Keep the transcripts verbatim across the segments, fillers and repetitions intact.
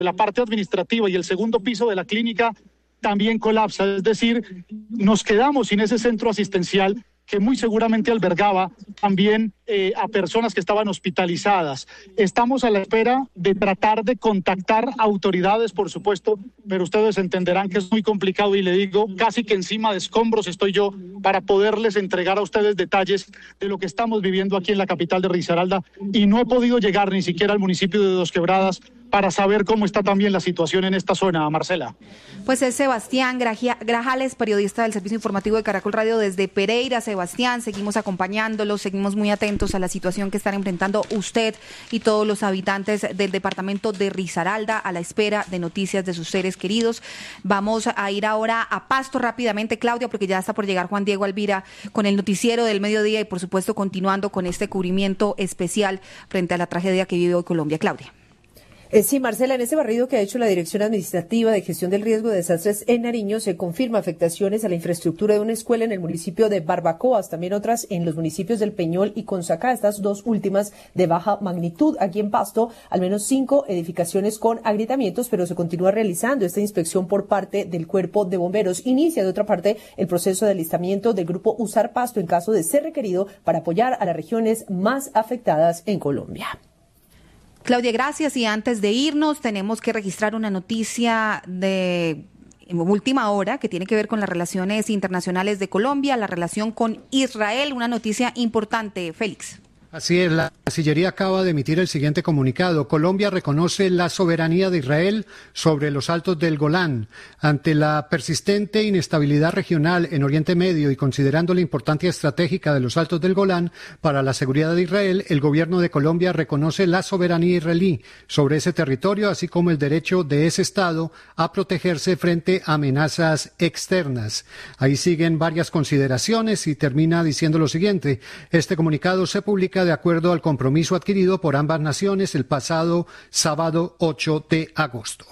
la parte administrativa y el segundo piso de la clínica también colapsa, es decir, nos quedamos sin ese centro asistencial que muy seguramente albergaba también eh, a personas que estaban hospitalizadas. Estamos a la espera de tratar de contactar autoridades, por supuesto, pero ustedes entenderán que es muy complicado y le digo, casi que encima de escombros estoy yo para poderles entregar a ustedes detalles de lo que estamos viviendo aquí en la capital de Risaralda, y no he podido llegar ni siquiera al municipio de Dos Quebradas para saber cómo está también la situación en esta zona, Marcela. Pues es Sebastián Grajales, periodista del Servicio Informativo de Caracol Radio desde Pereira. Sebastián, seguimos acompañándolo, seguimos muy atentos a la situación que están enfrentando usted y todos los habitantes del departamento de Risaralda, a la espera de noticias de sus seres queridos. Vamos a ir ahora a Pasto rápidamente, Claudia, porque ya está por llegar Juan Diego Alvira con el noticiero del mediodía y, por supuesto, continuando con este cubrimiento especial frente a la tragedia que vive hoy Colombia. Claudia. Eh, sí, Marcela, en ese barrido que ha hecho la Dirección Administrativa de Gestión del Riesgo de Desastres en Nariño se confirma afectaciones a la infraestructura de una escuela en el municipio de Barbacoas, también otras en los municipios del Peñol y Consacá, estas dos últimas de baja magnitud. Aquí en Pasto, al menos cinco edificaciones con agrietamientos, pero se continúa realizando esta inspección por parte del Cuerpo de Bomberos. Inicia, de otra parte, el proceso de alistamiento del grupo Usar Pasto en caso de ser requerido para apoyar a las regiones más afectadas en Colombia. Claudia, gracias. Y antes de irnos, tenemos que registrar una noticia de última hora que tiene que ver con las relaciones internacionales de Colombia, la relación con Israel, una noticia importante, Félix. Así es, la Cancillería acaba de emitir el siguiente comunicado. Colombia reconoce la soberanía de Israel sobre los Altos del Golán. Ante la persistente inestabilidad regional en Oriente Medio y considerando la importancia estratégica de los Altos del Golán para la seguridad de Israel, el gobierno de Colombia reconoce la soberanía israelí sobre ese territorio, así como el derecho de ese Estado a protegerse frente a amenazas externas. Ahí siguen varias consideraciones y termina diciendo lo siguiente. Este comunicado se publica de acuerdo al compromiso adquirido por ambas naciones el pasado sábado ocho de agosto.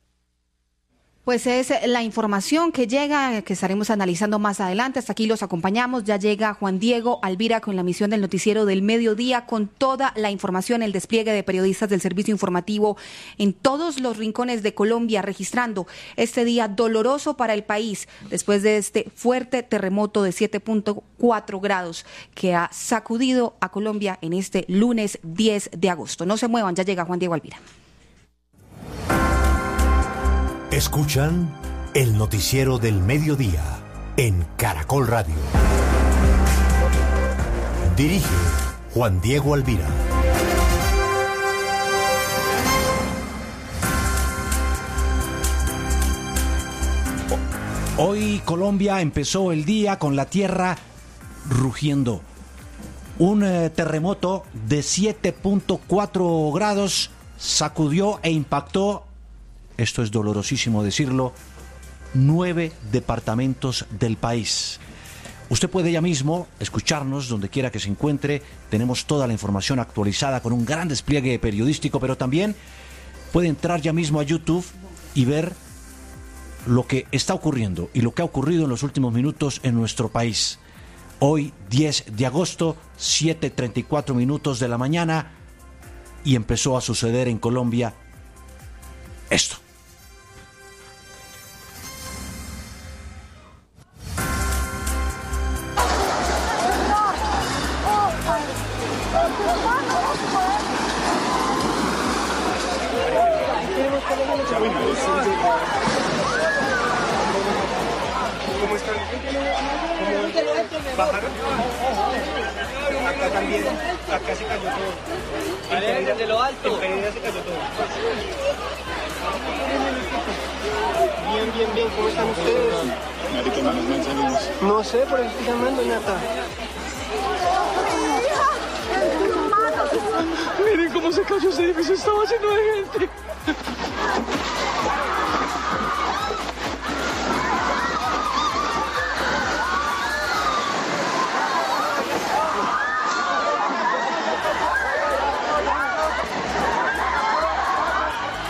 Pues es la información que llega, que estaremos analizando más adelante. Hasta aquí los acompañamos. Ya llega Juan Diego Alvira con la emisión del noticiero del mediodía, con toda la información, el despliegue de periodistas del servicio informativo en todos los rincones de Colombia, registrando este día doloroso para el país después de este fuerte terremoto de siete punto cuatro grados que ha sacudido a Colombia en este lunes diez de agosto. No se muevan, ya llega Juan Diego Alvira. Escuchan el noticiero del mediodía en Caracol Radio. Dirige Juan Diego Alvira. Hoy Colombia empezó el día con la tierra rugiendo. Un eh, terremoto de siete punto cuatro grados sacudió e impactó, esto es dolorosísimo decirlo, nueve departamentos del país. Usted puede ya mismo escucharnos donde quiera que se encuentre. Tenemos toda la información actualizada con un gran despliegue periodístico, pero también puede entrar ya mismo a YouTube y ver lo que está ocurriendo y lo que ha ocurrido en los últimos minutos en nuestro país. Hoy, diez de agosto, siete treinta y cuatro minutos de la mañana, y empezó a suceder en Colombia esto. ¿Cómo están? ¿Bajaron? Acá también, acá se cayó todo. En Pereira, desde lo alto. En Pereira se cayó todo. Bien, bien, bien, ¿cómo están ustedes? Marica, no nos mencionemos. No sé, por eso estoy llamando, Nata. Miren cómo se cayó ese edificio, estaba lleno de gente.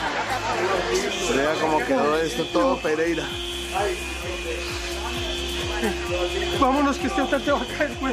Vea cómo quedó esto todo, Pereira. Vámonos, que este hotel te va a caer, güey.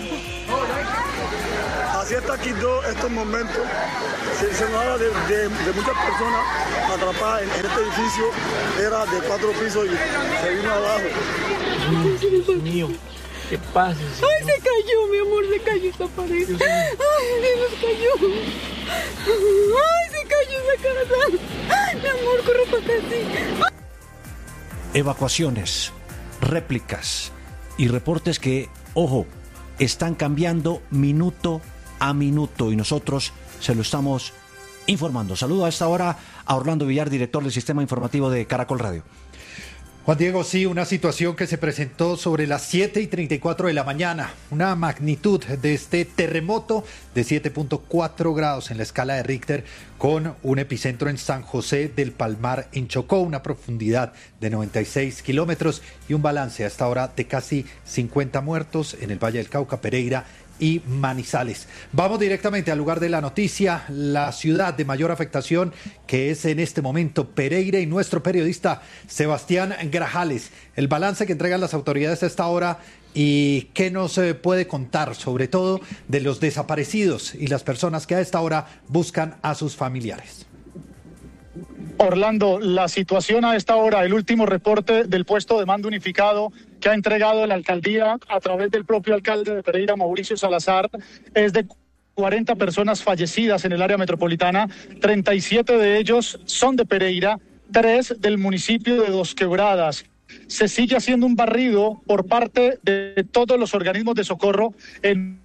Así está Quito estos momentos. Se, se nos habla de, de, de muchas personas atrapadas en, en este edificio. Era de cuatro pisos y se vino abajo. Dios mío, ¿qué pasa? Señor? Ay, se cayó, mi amor, se cayó esta pared. Ay, se nos cayó. Ay, se cayó esa casa. Mi amor, corre para acá, sí. Evacuaciones, réplicas y reportes que, ojo, están cambiando minuto a minuto y nosotros se lo estamos informando. Saludo a esta hora a Orlando Villar, director del Sistema Informativo de Caracol Radio. Juan Diego, sí, una situación que se presentó sobre las siete y treinta y cuatro de la mañana. Una magnitud de este terremoto de siete punto cuatro grados en la escala de Richter, con un epicentro en San José del Palmar, en Chocó, una profundidad de noventa y seis kilómetros y un balance hasta ahora de casi cincuenta muertos en el Valle del Cauca, Pereira y Manizales. Vamos directamente al lugar de la noticia, la ciudad de mayor afectación, que es en este momento Pereira, y nuestro periodista Sebastián Grajales. El balance que entregan las autoridades a esta hora y qué nos puede contar, sobre todo, de los desaparecidos y las personas que a esta hora buscan a sus familiares. Orlando, la situación a esta hora, el último reporte del puesto de mando unificado que ha entregado la alcaldía a través del propio alcalde de Pereira, Mauricio Salazar, es de cuarenta personas fallecidas en el área metropolitana. treinta y siete de ellos son de Pereira, tres del municipio de Dos Quebradas. Se sigue haciendo un barrido por parte de todos los organismos de socorro en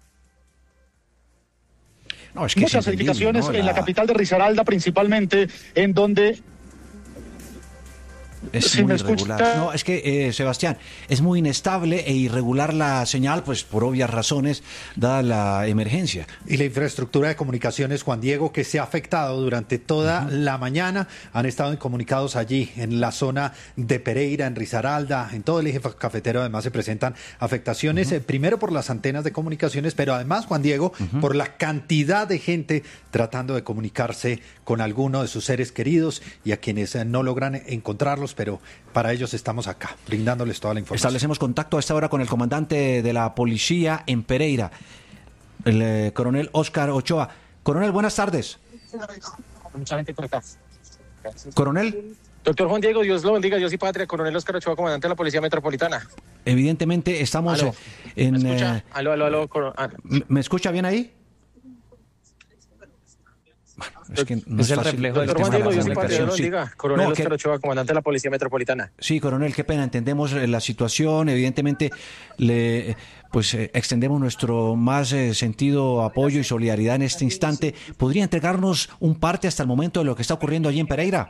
No, es que muchas es edificaciones, ¿no? En la... la capital de Risaralda principalmente, en donde... Es si muy me irregular. escucha... No, es que, eh, Sebastián, es muy inestable e irregular la señal, pues por obvias razones, dada la emergencia. Y la infraestructura de comunicaciones, Juan Diego, que se ha afectado durante toda uh-huh. la mañana. Han estado incomunicados allí, en la zona de Pereira, en Risaralda, en todo el eje cafetero. Además, se presentan afectaciones, uh-huh. eh, primero por las antenas de comunicaciones, pero además, Juan Diego, uh-huh. por la cantidad de gente tratando de comunicarse con alguno de sus seres queridos y a quienes eh, no logran encontrarlos, pero para ellos estamos acá, brindándoles toda la información. Establecemos contacto a esta hora con el comandante de la policía en Pereira, el eh, coronel Óscar Ochoa. Coronel, buenas tardes. Mucha gente por acá. Coronel. Doctor Juan Diego, Dios lo bendiga, Dios y patria. Coronel Óscar Ochoa, comandante de la Policía Metropolitana. Evidentemente estamos aló. en... ¿Me escucha? Eh, aló, aló, aló. Cor... Ah. ¿Me escucha bien ahí? Es que no es, es el fácil. reflejo del tema de la comunicación. Sí. Coronel no, Óscar que... Ochoa, comandante de la Policía Metropolitana. Sí, coronel, qué pena, entendemos la situación, evidentemente le pues eh, extendemos nuestro más eh, sentido apoyo y solidaridad en este instante. ¿Podría entregarnos un parte hasta el momento de lo que está ocurriendo allí en Pereira?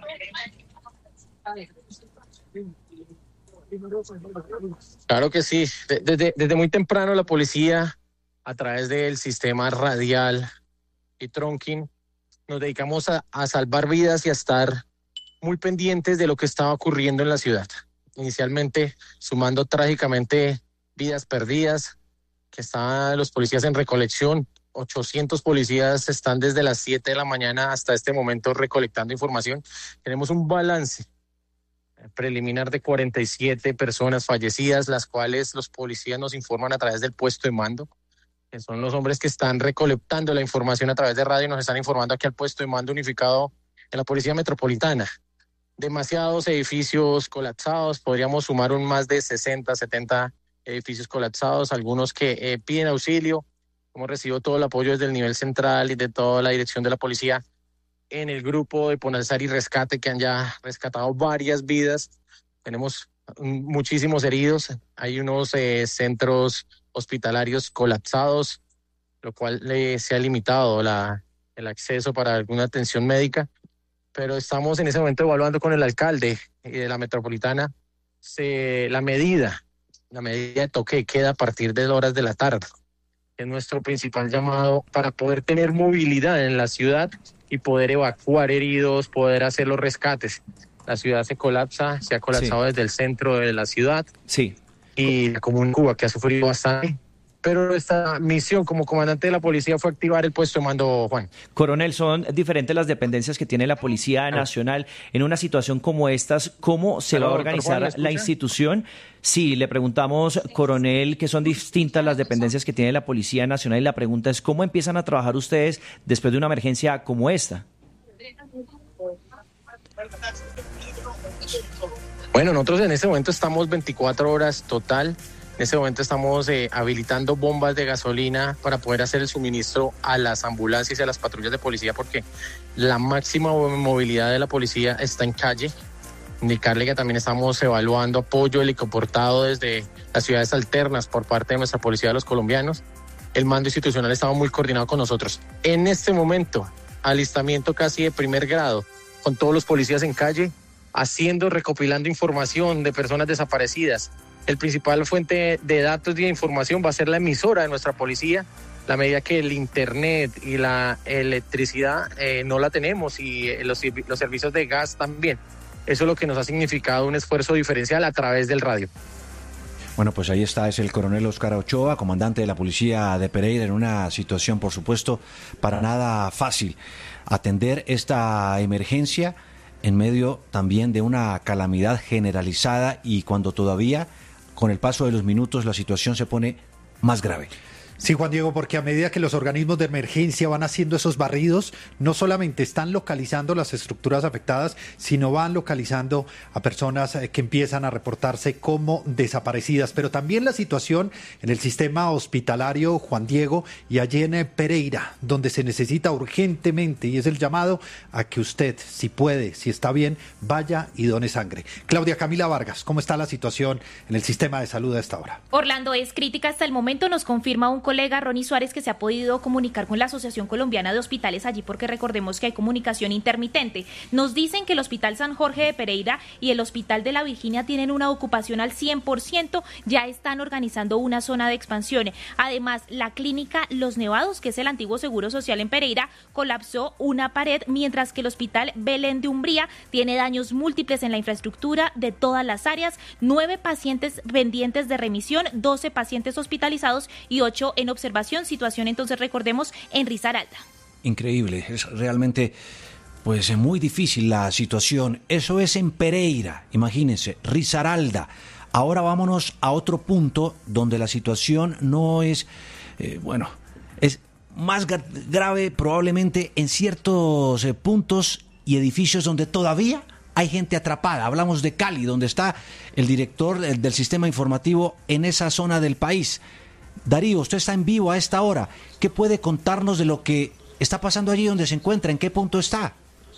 Claro que sí. Desde, desde muy temprano la policía, a través del sistema radial y trunking, nos dedicamos a, a salvar vidas y a estar muy pendientes de lo que estaba ocurriendo en la ciudad. Inicialmente sumando trágicamente vidas perdidas, que estaban los policías en recolección. ochocientos policías están desde las siete de la mañana hasta este momento recolectando información. Tenemos un balance preliminar de cuarenta y siete personas fallecidas, las cuales los policías nos informan a través del puesto de mando, que son los hombres que están recolectando la información a través de radio y nos están informando aquí al puesto de mando unificado en la Policía Metropolitana. Demasiados edificios colapsados, podríamos sumar un más de sesenta, setenta edificios colapsados, algunos que eh, piden auxilio. Hemos recibido todo el apoyo desde el nivel central y de toda la dirección de la policía en el grupo de Ponalzar y Rescate, que han ya rescatado varias vidas. Tenemos muchísimos heridos, hay unos eh, centros hospitalarios colapsados, lo cual eh, se ha limitado la, el acceso para alguna atención médica, pero estamos en ese momento evaluando con el alcalde de la metropolitana se, la medida, la medida de toque de queda a partir de las horas de la tarde. Es nuestro principal llamado para poder tener movilidad en la ciudad y poder evacuar heridos, poder hacer los rescates. La ciudad se colapsa, se ha colapsado sí. desde el centro de la ciudad. Sí. Y la Comuna Cuba, que ha sufrido bastante, pero nuestra misión como comandante de la policía fue activar el puesto de mando, Juan. Coronel, son diferentes las dependencias que tiene la Policía Nacional. En una situación como estas, ¿cómo se va a organizar Juan, la institución? Sí, le preguntamos, coronel, que son distintas las dependencias que tiene la Policía Nacional, y la pregunta es, ¿cómo empiezan a trabajar ustedes después de una emergencia como esta? Bueno, nosotros en este momento estamos veinticuatro horas total. En este momento estamos eh, habilitando bombas de gasolina para poder hacer el suministro a las ambulancias y a las patrullas de policía, porque la máxima movilidad de la policía está en calle. Indicarle que también estamos evaluando apoyo helicoportado desde las ciudades alternas por parte de nuestra policía de los colombianos. El mando institucional estaba muy coordinado con nosotros. En este momento, alistamiento casi de primer grado, con todos los policías en calle, haciendo, recopilando información de personas desaparecidas. El principal fuente de datos y de información va a ser la emisora de nuestra policía. La medida que el internet y la electricidad eh, no la tenemos, y eh, los, los servicios de gas también. Eso es lo que nos ha significado un esfuerzo diferencial a través del radio. Bueno, pues ahí está, es el coronel Óscar Ochoa, comandante de la policía de Pereira, en una situación, por supuesto, para nada fácil. Atender esta emergencia en medio también de una calamidad generalizada, y cuando todavía, con el paso de los minutos, la situación se pone más grave. Sí, Juan Diego, porque a medida que los organismos de emergencia van haciendo esos barridos, no solamente están localizando las estructuras afectadas, sino van localizando a personas que empiezan a reportarse como desaparecidas. Pero también la situación en el sistema hospitalario, Juan Diego, y allí en Pereira, donde se necesita urgentemente, y es el llamado a que usted, si puede, si está bien, vaya y done sangre. Claudia Camila Vargas, ¿cómo está la situación en el sistema de salud a esta hora? Orlando, es crítica hasta el momento, nos confirma un colega, Ronnie Suárez, que se ha podido comunicar con la Asociación Colombiana de Hospitales allí, porque recordemos que hay comunicación intermitente. Nos dicen que el Hospital San Jorge de Pereira y el Hospital de la Virginia tienen una ocupación al cien por ciento, ya están organizando una zona de expansión. Además, la clínica Los Nevados, que es el antiguo Seguro Social en Pereira, colapsó una pared, mientras que el Hospital Belén de Umbría tiene daños múltiples en la infraestructura de todas las áreas, nueve pacientes pendientes de remisión, doce pacientes hospitalizados y ocho en observación. Situación, entonces, recordemos, en Risaralda. Increíble, es realmente pues muy difícil la situación. Eso es en Pereira, imagínense, Risaralda. Ahora vámonos a otro punto donde la situación no es, eh, bueno, es más gra- grave probablemente en ciertos eh, puntos y edificios donde todavía hay gente atrapada. Hablamos de Cali, donde está el director del, del sistema informativo en esa zona del país. Darío, usted está en vivo a esta hora. ¿Qué puede contarnos de lo que está pasando allí donde se encuentra? ¿En qué punto está?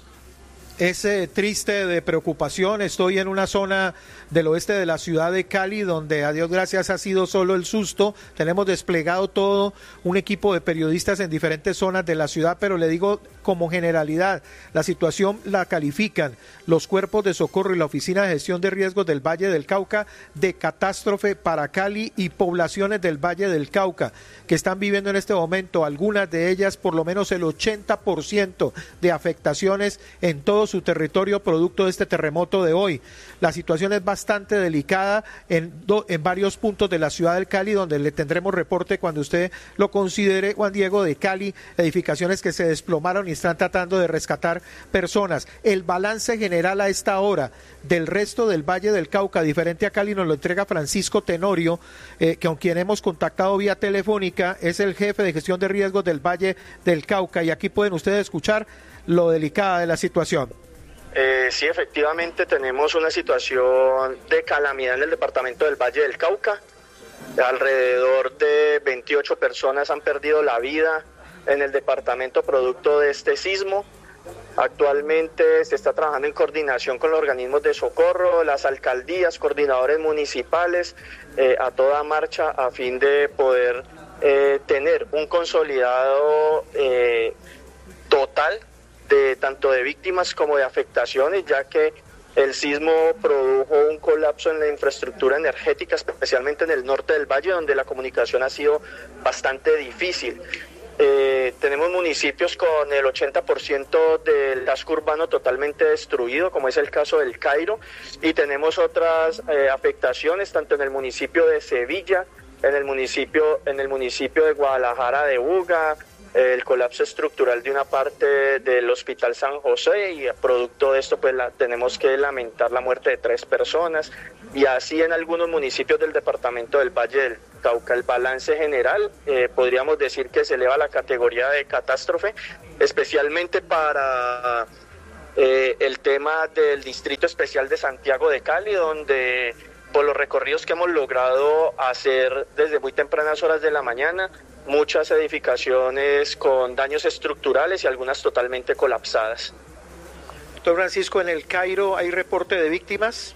Es eh, triste, de preocupación. Estoy en una zona del oeste de la ciudad de Cali, donde a Dios gracias ha sido solo el susto. Tenemos desplegado todo un equipo de periodistas en diferentes zonas de la ciudad, pero le digo como generalidad, la situación la califican los cuerpos de socorro y la Oficina de Gestión de Riesgos del Valle del Cauca de catástrofe para Cali y poblaciones del Valle del Cauca, que están viviendo en este momento, algunas de ellas por lo menos el ochenta por ciento de afectaciones en todo su territorio producto de este terremoto de hoy. La situación es bastante delicada en, do, en varios puntos de la ciudad del Cali, donde le tendremos reporte cuando usted lo considere, Juan Diego, de Cali, edificaciones que se desplomaron y están tratando de rescatar personas. El balance general a esta hora del resto del Valle del Cauca, diferente a Cali, nos lo entrega Francisco Tenorio, eh, que con quien hemos contactado vía telefónica, es el jefe de gestión de riesgos del Valle del Cauca, y aquí pueden ustedes escuchar lo delicada de la situación. Eh, sí, efectivamente tenemos una situación de calamidad en el departamento del Valle del Cauca. Alrededor de veintiocho personas han perdido la vida en el departamento producto de este sismo. Actualmente se está trabajando en coordinación con los organismos de socorro, las alcaldías, coordinadores municipales, eh, a toda marcha a fin de poder eh, tener un consolidado eh, total de tanto de víctimas como de afectaciones, ya que el sismo produjo un colapso en la infraestructura energética, especialmente en el norte del valle, donde la comunicación ha sido bastante difícil. Eh, tenemos municipios con el ochenta por ciento del casco urbano totalmente destruido, como es el caso del Cairo, y tenemos otras eh, afectaciones tanto en el municipio de Sevilla en el municipio, en el municipio de Guadalajara de Buga, el colapso estructural de una parte del Hospital San José, y producto de esto pues la, tenemos que lamentar la muerte de tres personas, y así en algunos municipios del departamento del Valle del Cauca. El balance general eh, podríamos decir que se eleva a la categoría de catástrofe, especialmente para eh, el tema del Distrito Especial de Santiago de Cali, donde por los recorridos que hemos logrado hacer desde muy tempranas horas de la mañana, muchas edificaciones con daños estructurales y algunas totalmente colapsadas. Doctor Francisco, ¿en el Cairo hay reporte de víctimas?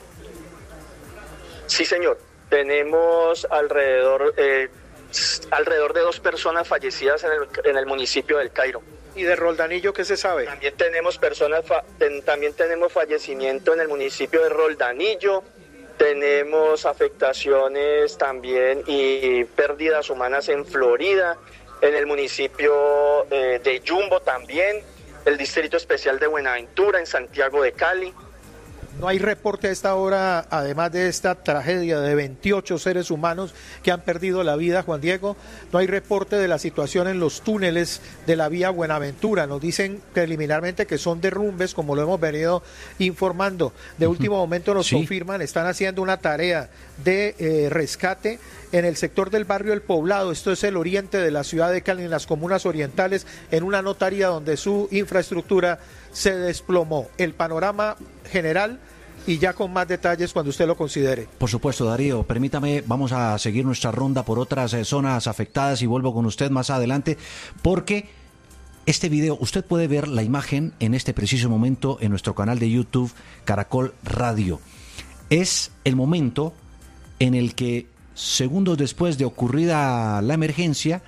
Sí, señor. Tenemos alrededor, eh, alrededor de dos personas fallecidas en el, en el municipio del Cairo. ¿Y de Roldanillo qué se sabe? También tenemos personas, fa- ten, también tenemos fallecimiento en el municipio de Roldanillo. Tenemos afectaciones también y pérdidas humanas en Florida, en el municipio eh, de Yumbo también, el Distrito Especial de Buenaventura, en Santiago de Cali. No hay reporte a esta hora, además de esta tragedia de veintiocho seres humanos que han perdido la vida, Juan Diego, no hay reporte de la situación en los túneles de la vía Buenaventura. Nos dicen preliminarmente que son derrumbes, como lo hemos venido informando. De último momento nos Sí. confirman, están haciendo una tarea de eh, rescate en el sector del barrio El Poblado, esto es el oriente de la ciudad de Cali, en las comunas orientales, en una notaría donde su infraestructura se desplomó. El panorama general y ya con más detalles cuando usted lo considere. Por supuesto, Darío, permítame, vamos a seguir nuestra ronda por otras eh, zonas afectadas y vuelvo con usted más adelante, porque este video, usted puede ver la imagen en este preciso momento en nuestro canal de YouTube, Caracol Radio. Es el momento en el que, segundos después de ocurrida la emergencia,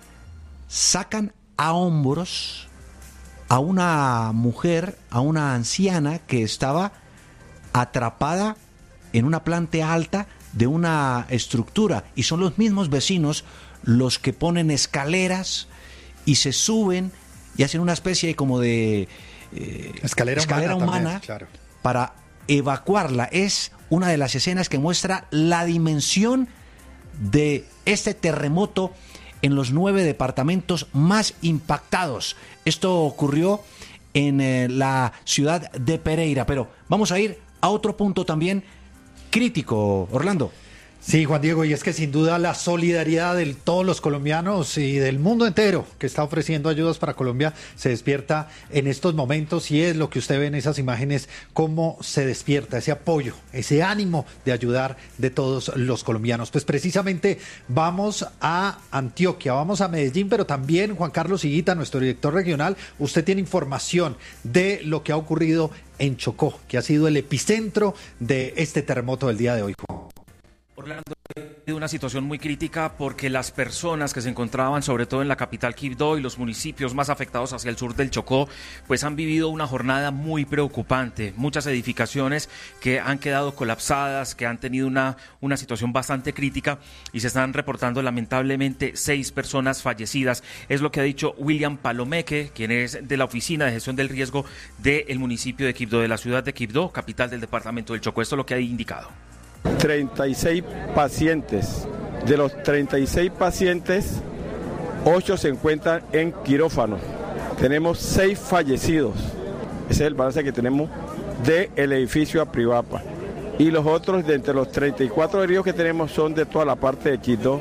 sacan a hombros a una mujer, a una anciana que estaba atrapada en una planta alta de una estructura, y son los mismos vecinos los que ponen escaleras y se suben y hacen una especie como de eh, escalera, escalera humana, humana también, claro, para evacuarla. Es una de las escenas que muestra la dimensión de este terremoto en los nueve departamentos más impactados. Esto ocurrió en eh, la ciudad de Pereira, pero vamos a ir a otro punto también crítico, Orlando. Sí, Juan Diego, y es que sin duda la solidaridad de todos los colombianos y del mundo entero que está ofreciendo ayudas para Colombia se despierta en estos momentos, y es lo que usted ve en esas imágenes, cómo se despierta ese apoyo, ese ánimo de ayudar de todos los colombianos. Pues precisamente vamos a Antioquia, vamos a Medellín, pero también Juan Carlos Higuita, nuestro director regional, usted tiene información de lo que ha ocurrido en Chocó, que ha sido el epicentro de este terremoto del día de hoy. Orlando, de una situación muy crítica porque las personas que se encontraban sobre todo en la capital Quibdó y los municipios más afectados hacia el sur del Chocó, pues han vivido una jornada muy preocupante. Muchas edificaciones que han quedado colapsadas, que han tenido una, una situación bastante crítica, y se están reportando lamentablemente seis personas fallecidas. Es lo que ha dicho William Palomeque, quien es de la Oficina de Gestión del Riesgo del municipio de Quibdó, de la ciudad de Quibdó, capital del departamento del Chocó. Esto es lo que ha indicado. treinta y seis pacientes. De los treinta y seis pacientes, ocho se encuentran en quirófano. Tenemos seis fallecidos. Ese es el balance que tenemos del edificio Aprivapa. Y los otros, de entre los treinta y cuatro heridos que tenemos, son de toda la parte de Quibdó.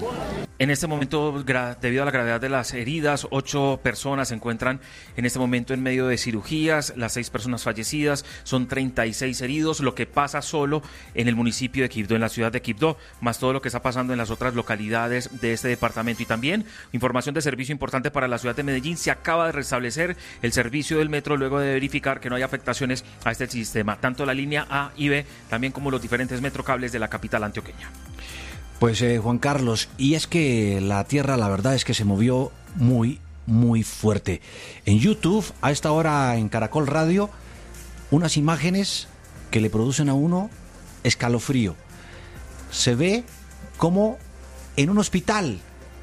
En este momento, debido a la gravedad de las heridas, ocho personas se encuentran en este momento en medio de cirugías, las seis personas fallecidas, son treinta y seis heridos, lo que pasa solo en el municipio de Quibdó, en la ciudad de Quibdó, más todo lo que está pasando en las otras localidades de este departamento. Y también, información de servicio importante para la ciudad de Medellín, se acaba de restablecer el servicio del metro luego de verificar que no hay afectaciones a este sistema, tanto la línea A y B, también como los diferentes metrocables de la capital antioqueña. Pues eh, Juan Carlos, y es que la tierra, la verdad es que se movió muy, muy fuerte. En YouTube, a esta hora en Caracol Radio, unas imágenes que le producen a uno escalofrío. Se ve como en un hospital,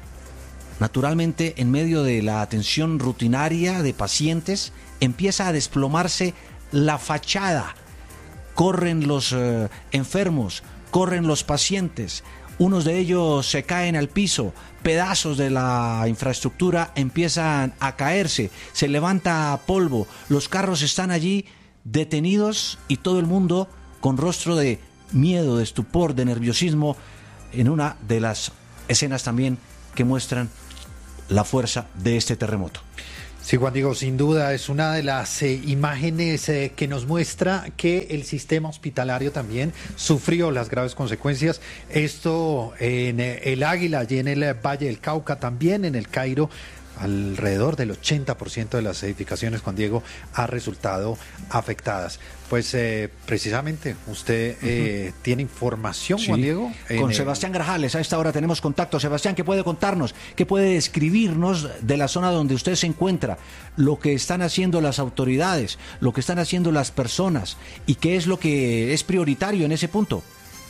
naturalmente en medio de la atención rutinaria de pacientes, empieza a desplomarse la fachada. Corren los eh, enfermos, corren los pacientes. unos de ellos se caen al piso, pedazos de la infraestructura empiezan a caerse, se levanta polvo, los carros están allí detenidos y todo el mundo con rostro de miedo, de estupor, de nerviosismo, en una de las escenas también que muestran la fuerza de este terremoto. Sí, Juan Diego, sin duda es una de las eh, imágenes eh, que nos muestra que el sistema hospitalario también sufrió las graves consecuencias. Esto en eh, el Águila, allí en el Valle del Cauca, también en el Cairo. Alrededor del ochenta por ciento de las edificaciones, Juan Diego, ha resultado afectadas. Pues eh, precisamente usted eh, uh-huh. tiene información, sí, Juan Diego. Con el... Sebastián Grajales, a esta hora tenemos contacto. Sebastián, ¿qué puede contarnos? ¿Qué puede describirnos de la zona donde usted se encuentra? Lo que están haciendo las autoridades, lo que están haciendo las personas y qué es lo que es prioritario en ese punto.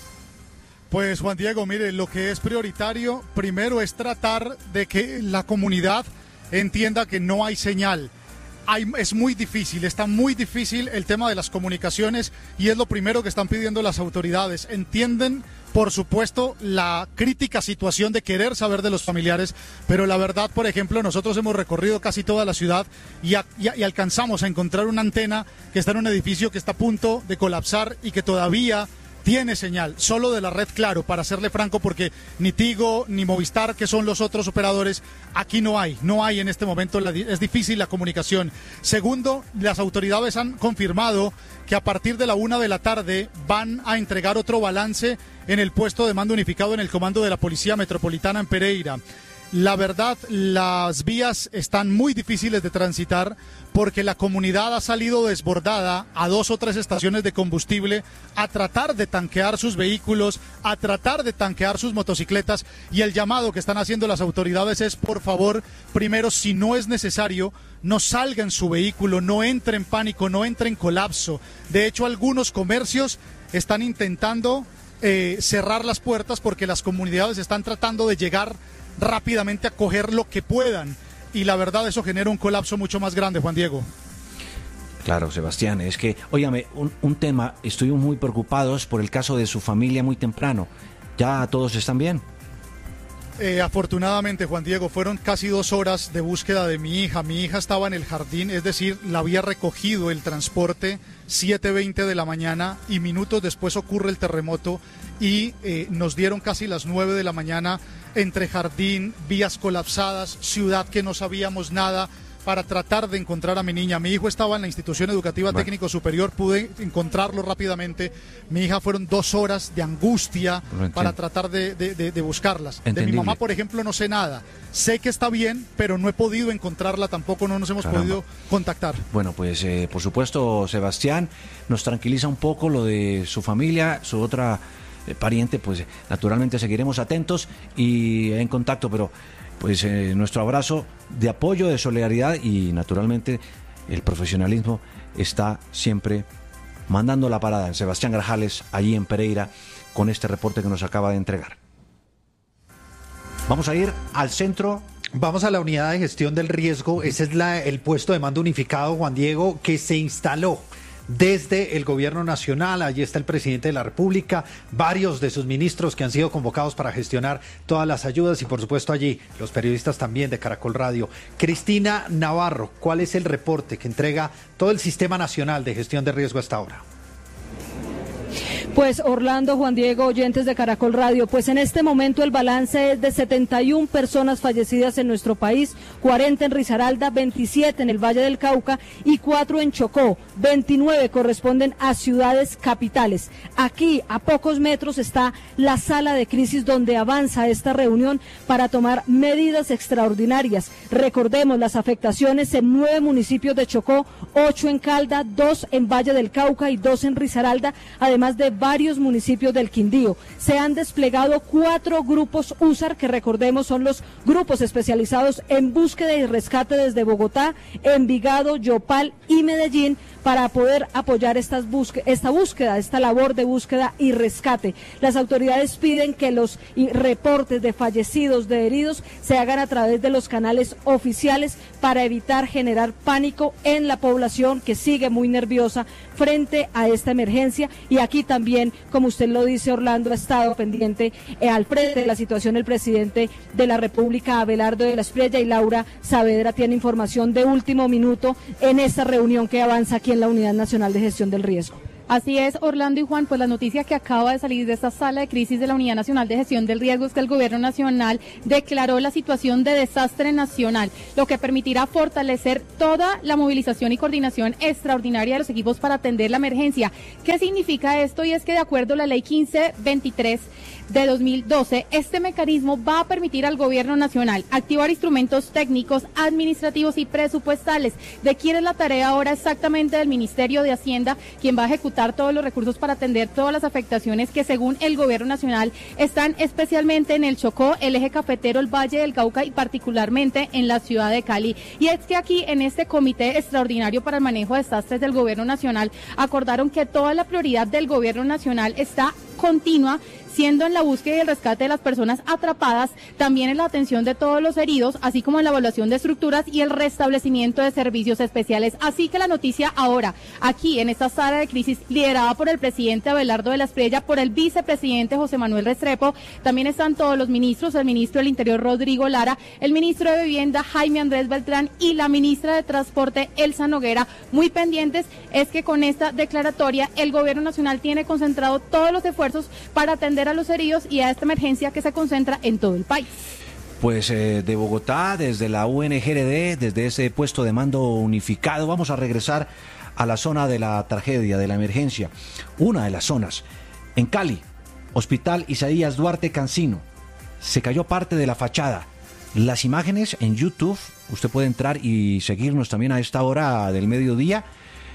Pues Juan Diego, mire, lo que es prioritario primero es tratar de que la comunidad entienda que no hay señal. Hay, es muy difícil, está muy difícil el tema de las comunicaciones y es lo primero que están pidiendo las autoridades. Entienden, por supuesto, la crítica situación de querer saber de los familiares, pero la verdad, por ejemplo, nosotros hemos recorrido casi toda la ciudad y, a, y, y alcanzamos a encontrar una antena que está en un edificio que está a punto de colapsar y que todavía tiene señal, solo de la red Claro, para serle franco, porque ni Tigo ni Movistar, que son los otros operadores, aquí no hay, no hay en este momento, la, es difícil la comunicación. Segundo, las autoridades han confirmado que a partir de la una de la tarde van a entregar otro balance en el puesto de mando unificado en el comando de la Policía Metropolitana en Pereira. La verdad, las vías están muy difíciles de transitar porque la comunidad ha salido desbordada a dos o tres estaciones de combustible a tratar de tanquear sus vehículos, a tratar de tanquear sus motocicletas, y el llamado que están haciendo las autoridades es, por favor, primero, si no es necesario, no salga en su vehículo, no entre en pánico, no entre en colapso. De hecho, algunos comercios están intentando eh, cerrar las puertas porque las comunidades están tratando de llegar rápidamente a coger lo que puedan, y la verdad eso genera un colapso mucho más grande, Juan Diego. Claro, Sebastián, es que, óigame, un, un tema, estuvimos muy preocupados por el caso de su familia muy temprano. ¿Ya todos están bien? Eh, afortunadamente, Juan Diego, fueron casi dos horas de búsqueda de mi hija. Mi hija estaba en el jardín, es decir, la había recogido el transporte siete veinte de la mañana y minutos después ocurre el terremoto y eh, nos dieron casi las nueve de la mañana entre jardín, vías colapsadas, ciudad que no sabíamos nada, para tratar de encontrar a mi niña. Mi hijo estaba en la institución educativa bueno. técnico superior, pude encontrarlo rápidamente. Mi hija fueron dos horas de angustia para tratar de, de, de, de buscarlas. Entendible. De mi mamá, por ejemplo, no sé nada. Sé que está bien, pero no he podido encontrarla tampoco, no nos hemos Caramba. podido contactar. Bueno, pues eh, por supuesto, Sebastián, nos tranquiliza un poco lo de su familia, su otra eh, pariente, pues naturalmente seguiremos atentos y en contacto, pero pues eh, nuestro abrazo de apoyo, de solidaridad, y naturalmente el profesionalismo está siempre mandando la parada. Sebastián Grajales, allí en Pereira, con este reporte que nos acaba de entregar. Vamos a ir al centro. Vamos a la unidad de gestión del riesgo. Ese es la, el puesto de mando unificado, Juan Diego, que se instaló desde el gobierno nacional. Allí está el presidente de la República, varios de sus ministros que han sido convocados para gestionar todas las ayudas, y por supuesto allí los periodistas también de Caracol Radio. Cristina Navarro, ¿cuál es el reporte que entrega todo el Sistema Nacional de Gestión de Riesgo hasta ahora? Pues Orlando, Juan Diego, oyentes de Caracol Radio, pues en este momento el balance es de setenta y una personas fallecidas en nuestro país, cuarenta en Risaralda, veintisiete en el Valle del Cauca y cuatro en Chocó, veintinueve corresponden a ciudades capitales. Aquí, a pocos metros, está la sala de crisis donde avanza esta reunión para tomar medidas extraordinarias. Recordemos las afectaciones en nueve municipios de Chocó, ocho en Calda, dos en Valle del Cauca y dos en Risaralda, además de varios municipios del Quindío. Se han desplegado cuatro grupos U S A R, que recordemos son los grupos especializados en búsqueda y rescate desde Bogotá, Envigado, Yopal y Medellín, para poder apoyar estas búsqueda, esta búsqueda, esta labor de búsqueda y rescate. Las autoridades piden que los reportes de fallecidos, de heridos, se hagan a través de los canales oficiales para evitar generar pánico en la población, que sigue muy nerviosa frente a esta emergencia. Y aquí también también, como usted lo dice, Orlando, ha estado pendiente eh, al frente de la situación el presidente de la República, Abelardo de la Espriella, y Laura Saavedra tiene información de último minuto en esta reunión que avanza aquí en la Unidad Nacional de Gestión del Riesgo. Así es, Orlando y Juan, pues la noticia que acaba de salir de esta sala de crisis de la Unidad Nacional de Gestión del Riesgo es que el Gobierno Nacional declaró la situación de desastre nacional, lo que permitirá fortalecer toda la movilización y coordinación extraordinaria de los equipos para atender la emergencia. ¿Qué significa esto? Y es que de acuerdo a la ley quince veintitrés de dos mil doce, este mecanismo va a permitir al Gobierno Nacional activar instrumentos técnicos, administrativos y presupuestales. ¿De quién es la tarea ahora? Exactamente del Ministerio de Hacienda, quien va a ejecutar todos los recursos para atender todas las afectaciones que según el Gobierno Nacional están especialmente en el Chocó, el eje cafetero, el Valle del Cauca y particularmente en la ciudad de Cali. Y es que aquí en este Comité Extraordinario para el Manejo de Desastres del Gobierno Nacional acordaron que toda la prioridad del Gobierno Nacional está continua, siendo en la búsqueda y el rescate de las personas atrapadas, también en la atención de todos los heridos, así como en la evaluación de estructuras y el restablecimiento de servicios especiales. Así que la noticia ahora, aquí en esta sala de crisis, liderada por el presidente Abelardo de la Espriella, por el vicepresidente José Manuel Restrepo, también están todos los ministros, el ministro del Interior Rodrigo Lara, el ministro de Vivienda Jaime Andrés Beltrán y la ministra de Transporte Elsa Noguera, muy pendientes. Es que con esta declaratoria el Gobierno Nacional tiene concentrado todos los esfuerzos para atender a los heridos y a esta emergencia que se concentra en todo el país. Pues eh, de Bogotá, desde la U N G R D, desde ese puesto de mando unificado, vamos a regresar a la zona de la tragedia, de la emergencia. Una de las zonas, en Cali, Hospital Isaías Duarte Cancino, se cayó parte de la fachada. Las imágenes en YouTube, usted puede entrar y seguirnos también a esta hora del mediodía,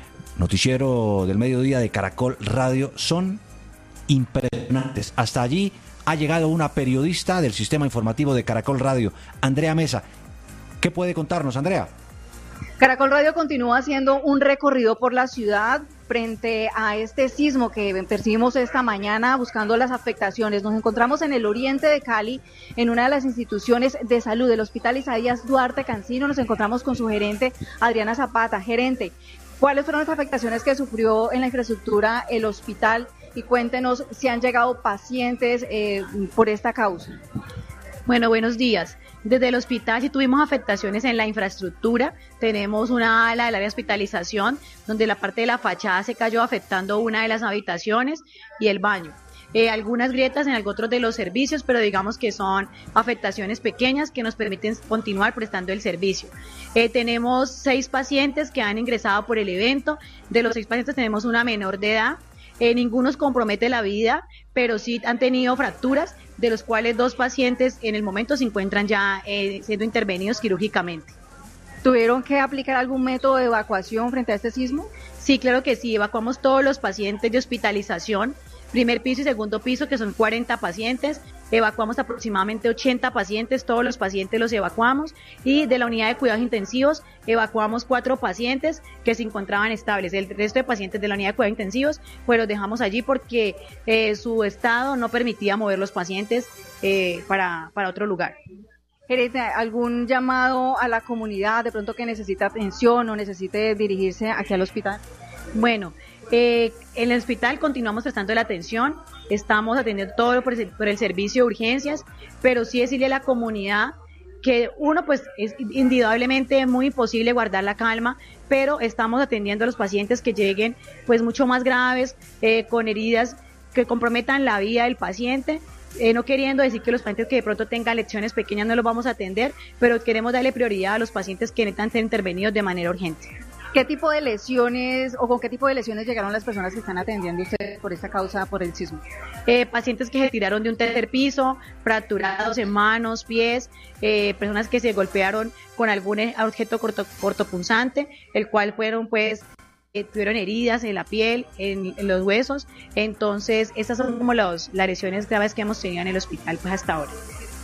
noticiero del mediodía de Caracol Radio, son impresionantes. Hasta allí ha llegado una periodista del sistema informativo de Caracol Radio, Andrea Mesa. ¿Qué puede contarnos, Andrea? Caracol Radio continúa haciendo un recorrido por la ciudad frente a este sismo que percibimos esta mañana, buscando las afectaciones. Nos encontramos en el oriente de Cali, en una de las instituciones de salud del Hospital Isaías Duarte Cancino. Nos encontramos con su gerente, Adriana Zapata. Gerente, ¿cuáles fueron las afectaciones que sufrió en la infraestructura el hospital? Y cuéntenos si han llegado pacientes eh, por esta causa. Bueno, buenos días. Desde el hospital sí tuvimos afectaciones en la infraestructura. Tenemos una ala del área de hospitalización donde la parte de la fachada se cayó, afectando una de las habitaciones y el baño. Eh, algunas grietas en algunos otros de los servicios, pero digamos que son afectaciones pequeñas que nos permiten continuar prestando el servicio. Eh, tenemos seis pacientes que han ingresado por el evento. De los seis pacientes tenemos una menor de edad. Eh, ninguno nos compromete la vida, pero sí han tenido fracturas, de los cuales dos pacientes en el momento se encuentran ya eh, siendo intervenidos quirúrgicamente. ¿Tuvieron que aplicar algún método de evacuación frente a este sismo? Sí, claro que sí, evacuamos todos los pacientes de hospitalización, primer piso y segundo piso, que son cuarenta pacientes, evacuamos aproximadamente ochenta pacientes, todos los pacientes los evacuamos, y de la unidad de cuidados intensivos evacuamos cuatro pacientes que se encontraban estables. El resto de pacientes de la unidad de cuidados intensivos pues los dejamos allí porque eh, su estado no permitía mover los pacientes eh, para, para otro lugar. Gerente, ¿algún llamado a la comunidad de pronto que necesite atención o necesite dirigirse aquí al hospital? Bueno, Eh, en el hospital continuamos prestando la atención, estamos atendiendo todo por el, por el servicio de urgencias, pero sí decirle a la comunidad que uno, pues es indudablemente muy imposible guardar la calma, pero estamos atendiendo a los pacientes que lleguen pues mucho más graves, eh, con heridas que comprometan la vida del paciente. Eh, no queriendo decir que los pacientes que de pronto tengan lesiones pequeñas no los vamos a atender, pero queremos darle prioridad a los pacientes que necesitan ser intervenidos de manera urgente. ¿Qué tipo de lesiones o con qué tipo de lesiones llegaron las personas que están atendiendo ustedes por esta causa, por el sismo? Eh, pacientes que se tiraron de un tercer piso, fracturados en manos, pies, eh, personas que se golpearon con algún objeto corto, cortopunzante, el cual fueron pues eh, tuvieron heridas en la piel, en, en los huesos. Entonces estas son como los, las lesiones graves que hemos tenido en el hospital pues hasta ahora.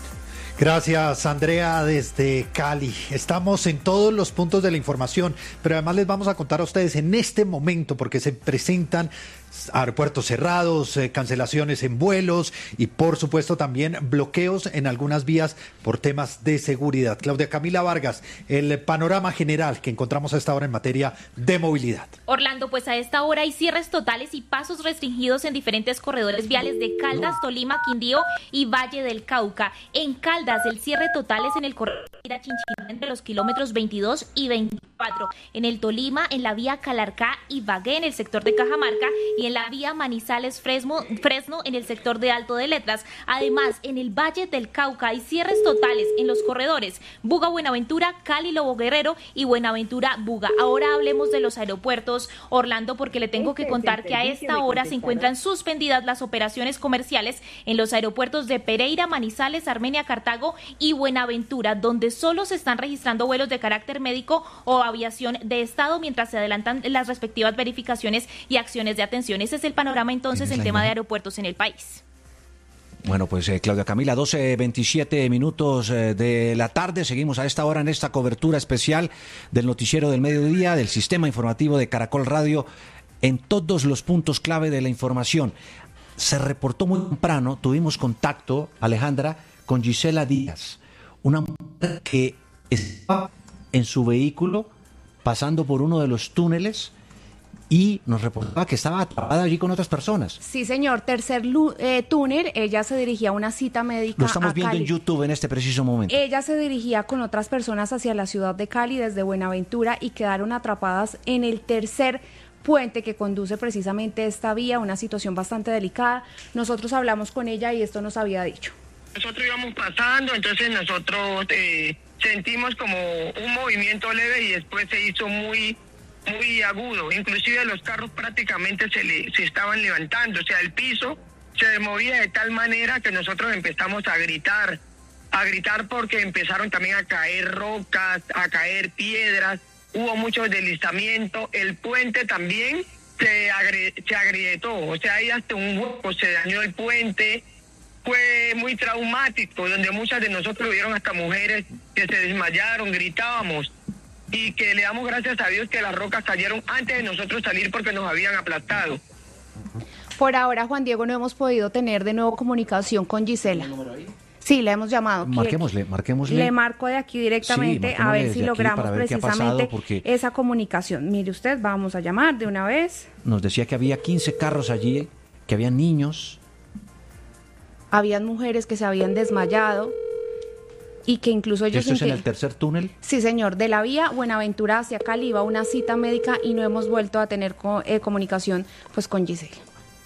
Gracias, Andrea, desde Cali. Estamos en todos los puntos de la información, pero además les vamos a contar a ustedes en este momento, porque se presentan aeropuertos cerrados, eh, cancelaciones en vuelos y por supuesto también bloqueos en algunas vías por temas de seguridad. Claudia Camila Vargas, el panorama general que encontramos a esta hora en materia de movilidad. Orlando, pues a esta hora hay cierres totales y pasos restringidos en diferentes corredores viales de Caldas, Tolima, Quindío y Valle del Cauca. En Caldas el cierre total es en el corredor Chinchiná entre los kilómetros veintidós y veinticuatro. En el Tolima, en la vía Calarcá y Bagué en el sector de Cajamarca y en la vía Manizales Fresno, Fresno en el sector de Alto de Letras. Además, en el Valle del Cauca hay cierres totales en los corredores Buga Buenaventura, Cali Lobo Guerrero y Buenaventura Buga. Ahora hablemos de los aeropuertos, Orlando, porque le tengo que contar que a esta hora se encuentran suspendidas las operaciones comerciales en los aeropuertos de Pereira, Manizales, Armenia, Cartago y Buenaventura, donde solo se están registrando vuelos de carácter médico o aviación de Estado mientras se adelantan las respectivas verificaciones y acciones de atención. Ese es el panorama entonces en tema de aeropuertos en el país. Bueno, pues eh, Claudia Camila, doce veintisiete minutos eh, de la tarde. Seguimos a esta hora en esta cobertura especial del noticiero del mediodía, del sistema informativo de Caracol Radio, en todos los puntos clave de la información. Se reportó muy temprano, tuvimos contacto, Alejandra, con Gisela Díaz, una mujer que estaba en su vehículo pasando por uno de los túneles y nos reportaba que estaba atrapada allí con otras personas. Sí, señor. Tercer eh, túnel, ella se dirigía a una cita médica. Lo estamos a viendo Cali. en YouTube en este preciso momento. Ella se dirigía con otras personas hacia la ciudad de Cali desde Buenaventura y quedaron atrapadas en el tercer puente que conduce precisamente esta vía, una situación bastante delicada. Nosotros hablamos con ella y esto nos había dicho. Nosotros íbamos pasando, entonces nosotros eh, sentimos como un movimiento leve y después se hizo muy muy agudo, inclusive los carros prácticamente se le se estaban levantando, o sea, el piso se movía de tal manera que nosotros empezamos a gritar, a gritar porque empezaron también a caer rocas, a caer piedras, hubo mucho deslizamiento, el puente también se, agri se agrietó, o sea, ahí hasta un hueco se dañó el puente. Fue muy traumático, donde muchas de nosotros vieron hasta mujeres que se desmayaron, gritábamos, y que le damos gracias a Dios que las rocas cayeron antes de nosotros salir porque nos habían aplastado. Por ahora, Juan Diego, no hemos podido tener de nuevo comunicación con Gisela. Sí, le hemos llamado. Marquémosle, marquémosle. Le marco de aquí directamente sí, a ver si logramos ver precisamente porque esa comunicación. Mire usted, vamos a llamar de una vez. Nos decía que había quince carros allí, que había niños. Habían mujeres que se habían desmayado y que incluso ellos... ¿Esto es en el tercer túnel? Sí, señor. De la vía Buenaventura hacia Cali iba una cita médica y no hemos vuelto a tener co eh, comunicación pues con Gisela.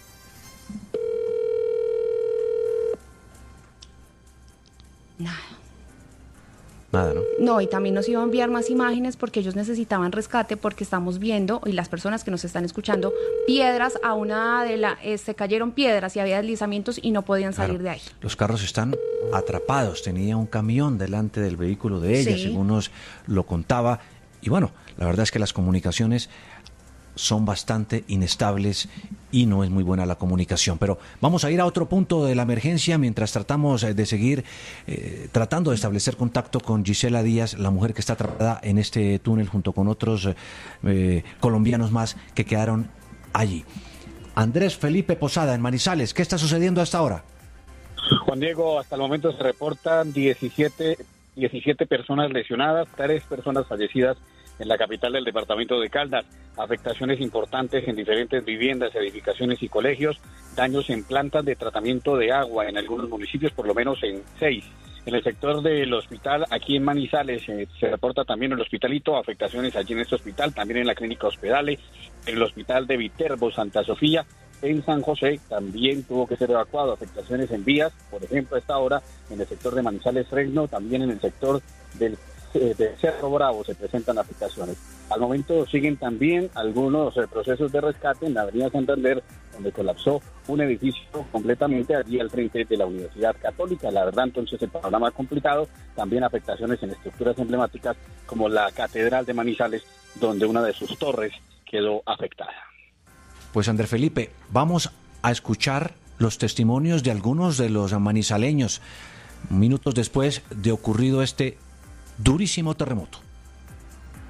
Nada. Nada, ¿no? No, y también nos iba a enviar más imágenes porque ellos necesitaban rescate porque estamos viendo, y las personas que nos están escuchando, piedras a una de la... Eh, se cayeron piedras y había deslizamientos y no podían salir claro, de ahí. Los carros están atrapados, tenía un camión delante del vehículo de ella, sí, según nos lo contaba, y bueno, la verdad es que las comunicaciones son bastante inestables y no es muy buena la comunicación. Pero vamos a ir a otro punto de la emergencia mientras tratamos de seguir eh, tratando de establecer contacto con Gisela Díaz, la mujer que está atrapada en este túnel junto con otros eh, colombianos más que quedaron allí. Andrés Felipe Posada en Manizales, ¿qué está sucediendo hasta ahora? Juan Diego, hasta el momento se reportan diecisiete, diecisiete personas lesionadas, tres personas fallecidas en la capital del departamento de Caldas, afectaciones importantes en diferentes viviendas, edificaciones y colegios, daños en plantas de tratamiento de agua en algunos municipios, por lo menos en seis. En el sector del hospital, aquí en Manizales, eh, se reporta también el hospitalito, afectaciones allí en este hospital, también en la clínica Hospedales, en el hospital de Viterbo, Santa Sofía. En San José también tuvo que ser evacuado, afectaciones en vías, por ejemplo, a esta hora en el sector de Manizales Fresno, también en el sector del de Cerro Bravo se presentan afectaciones. Al momento siguen también algunos eh, procesos de rescate en la avenida Santander, donde colapsó un edificio completamente allí al frente de la Universidad Católica. La verdad, entonces, el panorama complicado, también afectaciones en estructuras emblemáticas como la Catedral de Manizales, donde una de sus torres quedó afectada. Pues Andrés Felipe, vamos a escuchar los testimonios de algunos de los manizaleños minutos después de ocurrido este durísimo terremoto.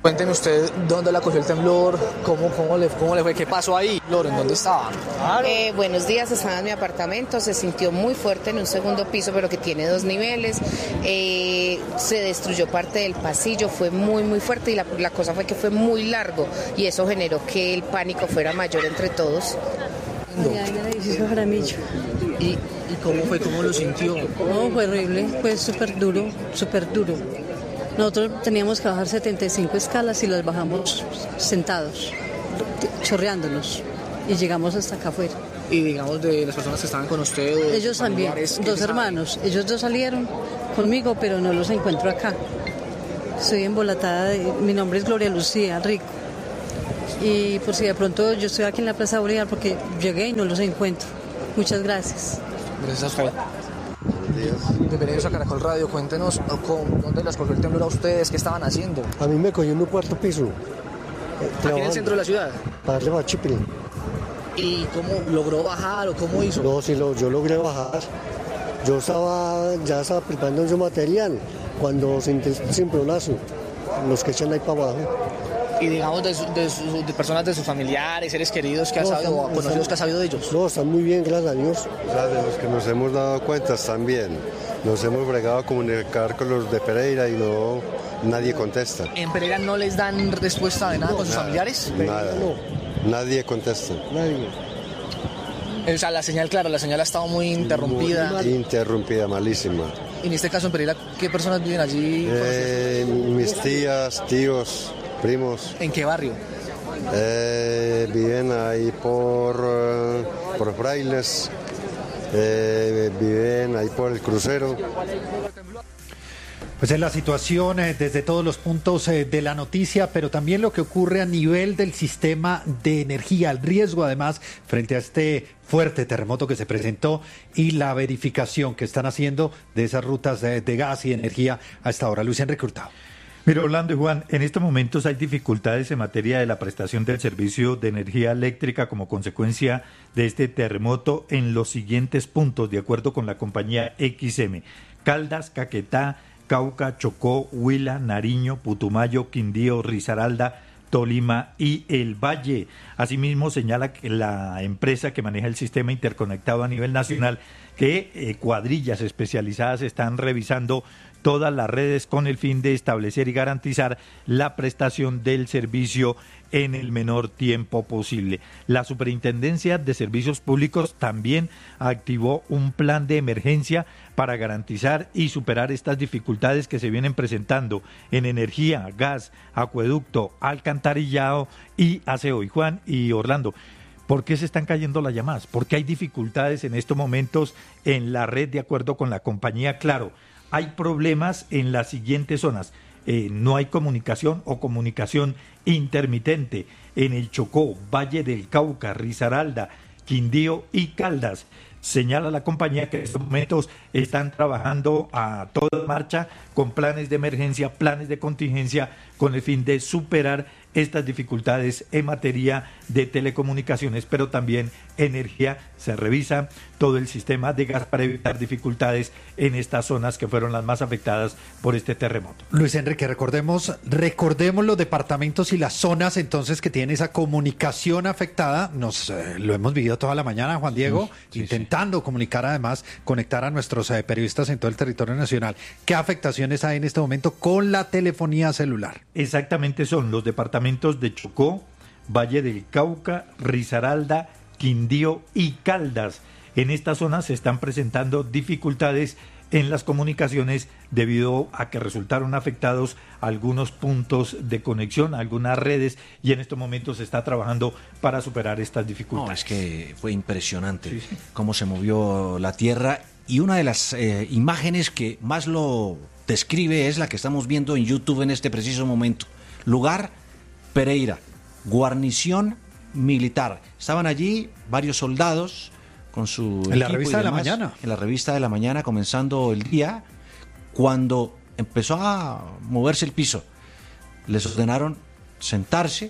Cuénteme usted dónde la cogió el temblor, cómo, cómo, le, cómo le fue, qué pasó ahí, Loren, ¿dónde estaba? Eh, buenos días, estaba en mi apartamento, se sintió muy fuerte en un segundo piso, pero que tiene dos niveles, eh, se destruyó parte del pasillo, fue muy muy fuerte y la, la cosa fue que fue muy largo y eso generó que el pánico fuera mayor entre todos. Allá en el edificio Jaramillo. ¿Y, ¿Y cómo fue, cómo lo sintió? No, fue horrible, fue súper duro, súper duro. Nosotros teníamos que bajar setenta y cinco escalas y las bajamos sentados, chorreándonos, y llegamos hasta acá afuera. Y digamos de las personas que estaban con ustedes. Ellos también, dos hermanos, ellos dos salieron conmigo, pero no los encuentro acá. Estoy embolatada, de, mi nombre es Gloria Lucía Rico. Y por si de pronto yo estoy aquí en la Plaza Bolívar porque llegué y no los encuentro. Muchas gracias. Gracias a usted. Bienvenidos a Caracol Radio, cuéntenos con, dónde las cogió el temblor a ustedes, qué estaban haciendo. A mí me cogió en un cuarto piso. Eh, ¿Aquí en el centro de la ciudad? Para darle a Chipre. ¿Y cómo logró bajar o cómo hizo? No, sí, lo, yo logré bajar. Yo estaba, ya estaba preparando su material cuando sentí el cimbronazo, los que echan ahí para abajo. Y digamos de, su, de, su, de personas de sus familiares, seres queridos que no, ha sabido, están, conocidos están, que ha sabido de ellos. No, están muy bien, gracias a Dios. O sea, de los que nos hemos dado cuenta están bien. Nos hemos bregado a comunicar con los de Pereira y no, nadie contesta. ¿En Pereira no les dan respuesta de nada no, con sus nada, familiares? Nada, no. Nadie contesta. Nadie. O sea, la señal, claro, la señal ha estado muy interrumpida. Muy interrumpida, malísima. Y en este caso en Pereira, ¿qué personas viven allí? Eh, mis tías, tíos, primos. ¿En qué barrio? Eh, viven ahí por, uh, por Frailes, eh, viven ahí por el crucero. Pues es la situación eh, desde todos los puntos eh, de la noticia, pero también lo que ocurre a nivel del sistema de energía, el riesgo además frente a este fuerte terremoto que se presentó y la verificación que están haciendo de esas rutas de, de gas y energía hasta ahora. Luis Enrique Hurtado. Mira, Orlando y Juan, en estos momentos hay dificultades en materia de la prestación del servicio de energía eléctrica como consecuencia de este terremoto en los siguientes puntos, de acuerdo con la compañía X M. Caldas, Caquetá, Cauca, Chocó, Huila, Nariño, Putumayo, Quindío, Risaralda, Tolima y el Valle. Asimismo, señala que la empresa que maneja el sistema interconectado a nivel nacional que eh, cuadrillas especializadas están revisando todas las redes con el fin de establecer y garantizar la prestación del servicio en el menor tiempo posible. La Superintendencia de Servicios Públicos también activó un plan de emergencia para garantizar y superar estas dificultades que se vienen presentando en energía, gas, acueducto, alcantarillado y aseo. Y Juan y Orlando, ¿por qué se están cayendo las llamadas? ¿Por qué hay dificultades en estos momentos en la red de acuerdo con la compañía Claro? Hay problemas en las siguientes zonas. Eh, no hay comunicación o comunicación intermitente en el Chocó, Valle del Cauca, Risaralda, Quindío y Caldas. Señala la compañía que en estos momentos están trabajando a toda marcha con planes de emergencia, planes de contingencia, con el fin de superar estas dificultades en materia de telecomunicaciones, pero también energía. Se revisa todo el sistema de gas para evitar dificultades en estas zonas que fueron las más afectadas por este terremoto. Luis Enrique, recordemos, recordemos los departamentos y las zonas entonces que tienen esa comunicación afectada. Nos eh, lo hemos vivido toda la mañana, Juan Diego, sí, intentando sí. comunicar, además, conectar a nuestros eh, periodistas en todo el territorio nacional. ¿Qué afectaciones hay en este momento con la telefonía celular? Exactamente, son los departamentos de Chocó, Valle del Cauca, Risaralda, Quindío y Caldas. En esta zona se están presentando dificultades en las comunicaciones debido a que resultaron afectados algunos puntos de conexión, algunas redes, y en estos momentos se está trabajando para superar estas dificultades. No, es que fue impresionante sí, sí. cómo se movió la tierra, y una de las eh, imágenes que más lo describe es la que estamos viendo en YouTube en este preciso momento. Lugar, Pereira, guarnición militar. Estaban allí varios soldados con su en la revista de la mañana. En la revista de la mañana, comenzando el día, cuando empezó a moverse el piso, les ordenaron sentarse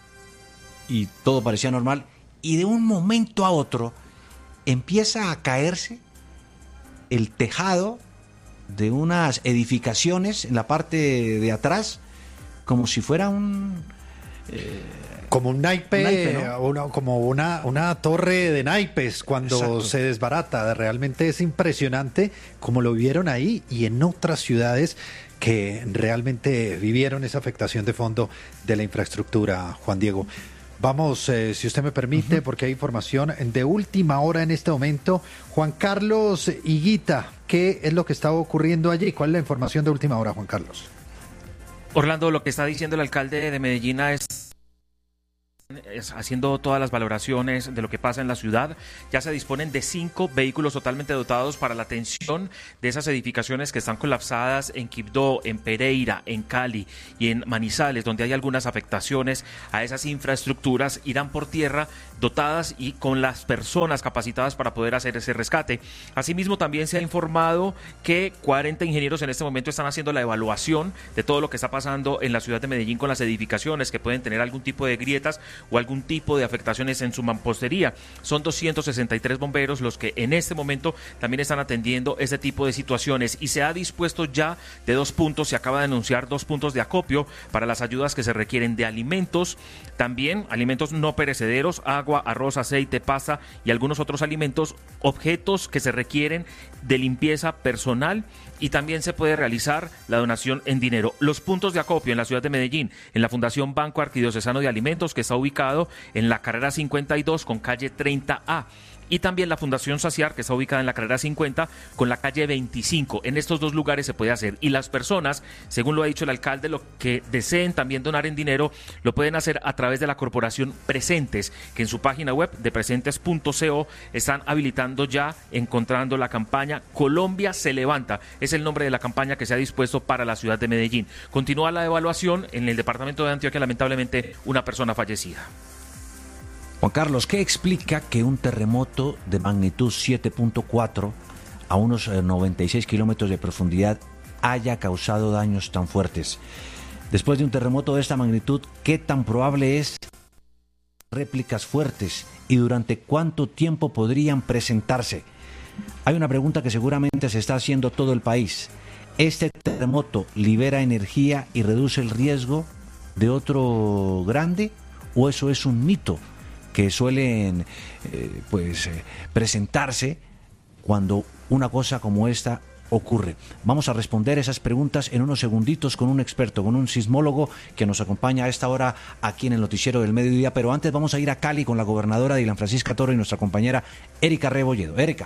y todo parecía normal, y de un momento a otro empieza a caerse el tejado de unas edificaciones en la parte de atrás, como si fuera un... Eh, como un naipe, naipe ¿no? una, como una, una torre de naipes cuando Exacto. se desbarata. Realmente es impresionante como lo vieron ahí y en otras ciudades que realmente vivieron esa afectación de fondo de la infraestructura, Juan Diego. Vamos, eh, si usted me permite, uh-huh. porque hay información de última hora en este momento. Juan Carlos Higuita, ¿qué es lo que está ocurriendo allí? ¿Cuál es la información de última hora, Juan Carlos? Orlando, lo que está diciendo el alcalde de Medellín es... haciendo todas las valoraciones de lo que pasa en la ciudad. Ya se disponen de cinco vehículos totalmente dotados para la atención de esas edificaciones que están colapsadas en Quibdó, en Pereira, en Cali y en Manizales, donde hay algunas afectaciones a esas infraestructuras. Irán por tierra dotadas y con las personas capacitadas para poder hacer ese rescate. Asimismo, también se ha informado que cuarenta ingenieros en este momento están haciendo la evaluación de todo lo que está pasando en la ciudad de Medellín con las edificaciones que pueden tener algún tipo de grietas o algún tipo de afectaciones en su mampostería. Son doscientos sesenta y tres bomberos los que en este momento también están atendiendo este tipo de situaciones y se ha dispuesto ya de dos puntos, se acaba de anunciar dos puntos de acopio para las ayudas que se requieren de alimentos, también alimentos no perecederos, agua, arroz, aceite, pasta y algunos otros alimentos, objetos que se requieren de limpieza personal y también se puede realizar la donación en dinero. Los puntos de acopio en la ciudad de Medellín, en la Fundación Banco Arquidiocesano de Alimentos, que está ubicado en la carrera cincuenta y dos con calle treinta A. Y también la Fundación Saciar, que está ubicada en la carrera cincuenta con la calle veinticinco. En estos dos lugares se puede hacer. Y las personas, según lo ha dicho el alcalde, lo que deseen también donar en dinero, lo pueden hacer a través de la corporación Presentes, que en su página web de presentes punto co están habilitando ya, encontrando la campaña Colombia se levanta. Es el nombre de la campaña que se ha dispuesto para la ciudad de Medellín. Continúa la evaluación en el departamento de Antioquia, lamentablemente una persona fallecida. Juan Carlos, ¿qué explica que un terremoto de magnitud siete punto cuatro a unos noventa y seis kilómetros de profundidad haya causado daños tan fuertes? Después de un terremoto de esta magnitud, ¿qué tan probable es réplicas fuertes y durante cuánto tiempo podrían presentarse? Hay una pregunta que seguramente se está haciendo todo el país. ¿Este terremoto libera energía y reduce el riesgo de otro grande o eso es un mito que suelen eh, pues eh, presentarse cuando una cosa como esta ocurre? Vamos a responder esas preguntas en unos segunditos con un experto, con un sismólogo que nos acompaña a esta hora aquí en el Noticiero del Mediodía, pero antes vamos a ir a Cali con la gobernadora Dylan Francisca Toro y nuestra compañera Erika Rebolledo. Erika.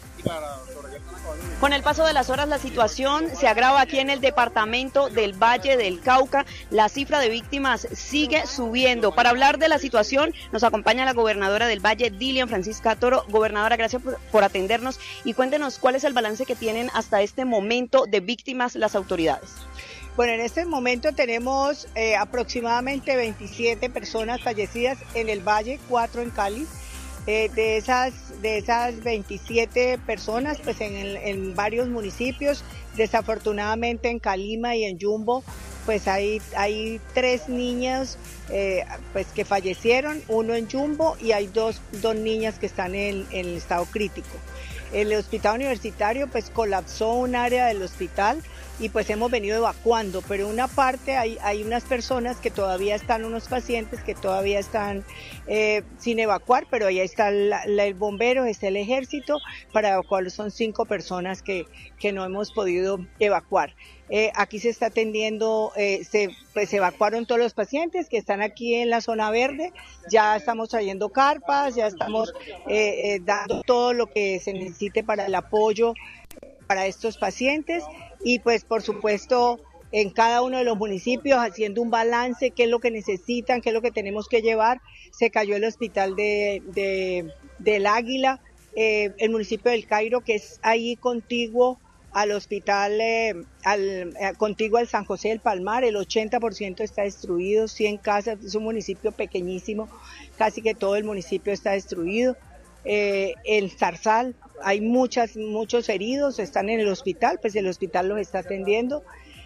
Con el paso de las horas la situación se agrava aquí en el departamento del Valle del Cauca. La cifra de víctimas sigue subiendo. Para hablar de la situación nos acompaña la gobernadora del Valle, Dylan Francisca Toro. Gobernadora, gracias por, por atendernos y cuéntenos cuál es el balance que tienen hasta este momento de víctimas las autoridades. Bueno, en este momento tenemos eh, aproximadamente veintisiete personas fallecidas en el Valle, cuatro en Cali. Eh, de esas de esas veintisiete personas, pues en, el, en varios municipios, desafortunadamente en Calima y en Yumbo, pues hay, hay tres niños eh, pues que fallecieron, uno en Yumbo y hay dos, dos niñas que están en, en el estado crítico. El hospital universitario pues colapsó un área del hospital y pues hemos venido evacuando, pero una parte hay, hay unas personas que todavía están, unos pacientes que todavía están eh, sin evacuar, pero ahí está la, la, el bombero, está el ejército, para evacuar son cinco personas que, que no hemos podido evacuar. Eh, aquí se está atendiendo, eh, se, pues, se evacuaron todos los pacientes que están aquí en la zona verde, ya estamos trayendo carpas, ya estamos eh, eh, dando todo lo que se necesite para el apoyo para estos pacientes y pues por supuesto en cada uno de los municipios haciendo un balance, qué es lo que necesitan, qué es lo que tenemos que llevar. Se cayó el hospital de, de del Águila, eh, el municipio del Cairo, que es ahí contiguo al hospital, eh, al, eh, contiguo al San José del Palmar, el ochenta por ciento está destruido, cien casas, es un municipio pequeñísimo, casi que todo el municipio está destruido. Eh, el Zarzal, hay muchas, muchos heridos, están en el hospital, pues el hospital los está atendiendo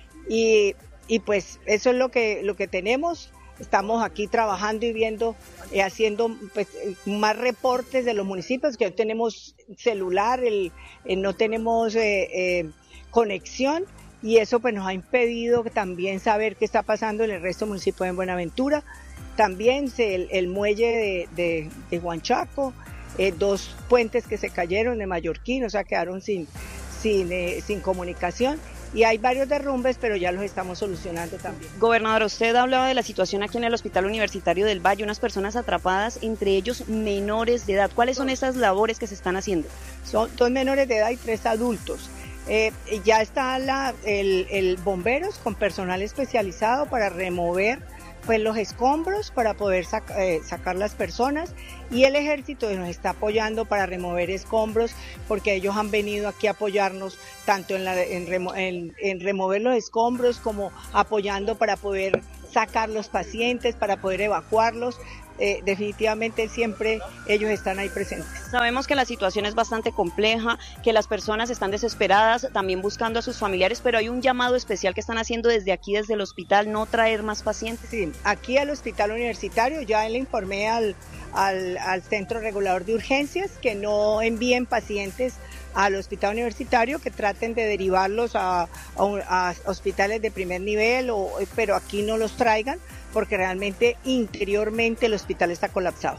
y, y pues eso es lo que, lo que tenemos. Estamos aquí trabajando y viendo, eh, haciendo pues, más reportes de los municipios, que hoy tenemos celular, el, eh, no tenemos eh, eh, conexión, y eso pues nos ha impedido también saber qué está pasando en el resto del municipio de Buenaventura. También se, el, el muelle de, de, de Huanchaco, eh, dos puentes que se cayeron de Mallorquín, o sea, quedaron sin, sin, eh, sin comunicación. Y hay varios derrumbes, pero ya los estamos solucionando también. Gobernador, usted hablaba de la situación aquí en el Hospital Universitario del Valle, unas personas atrapadas, entre ellos menores de edad. ¿Cuáles son esas labores que se están haciendo? Son dos menores de edad y tres adultos. Eh, ya está la, el, el bomberos con personal especializado para remover pues los escombros para poder sac eh, sacar las personas, y el ejército nos está apoyando para remover escombros, porque ellos han venido aquí a apoyarnos tanto en, la, en, remo en, en remover los escombros como apoyando para poder sacar los pacientes, para poder evacuarlos. Eh, definitivamente siempre ellos están ahí presentes. Sabemos que la situación es bastante compleja, que las personas están desesperadas, también buscando a sus familiares, pero hay un llamado especial que están haciendo desde aquí, desde el hospital, no traer más pacientes. Sí, aquí al hospital universitario ya le informé al, al, al centro regulador de urgencias que no envíen pacientes al hospital universitario, que traten de derivarlos a, a, a hospitales de primer nivel, o, pero aquí no los traigan, porque realmente interiormente el hospital está colapsado.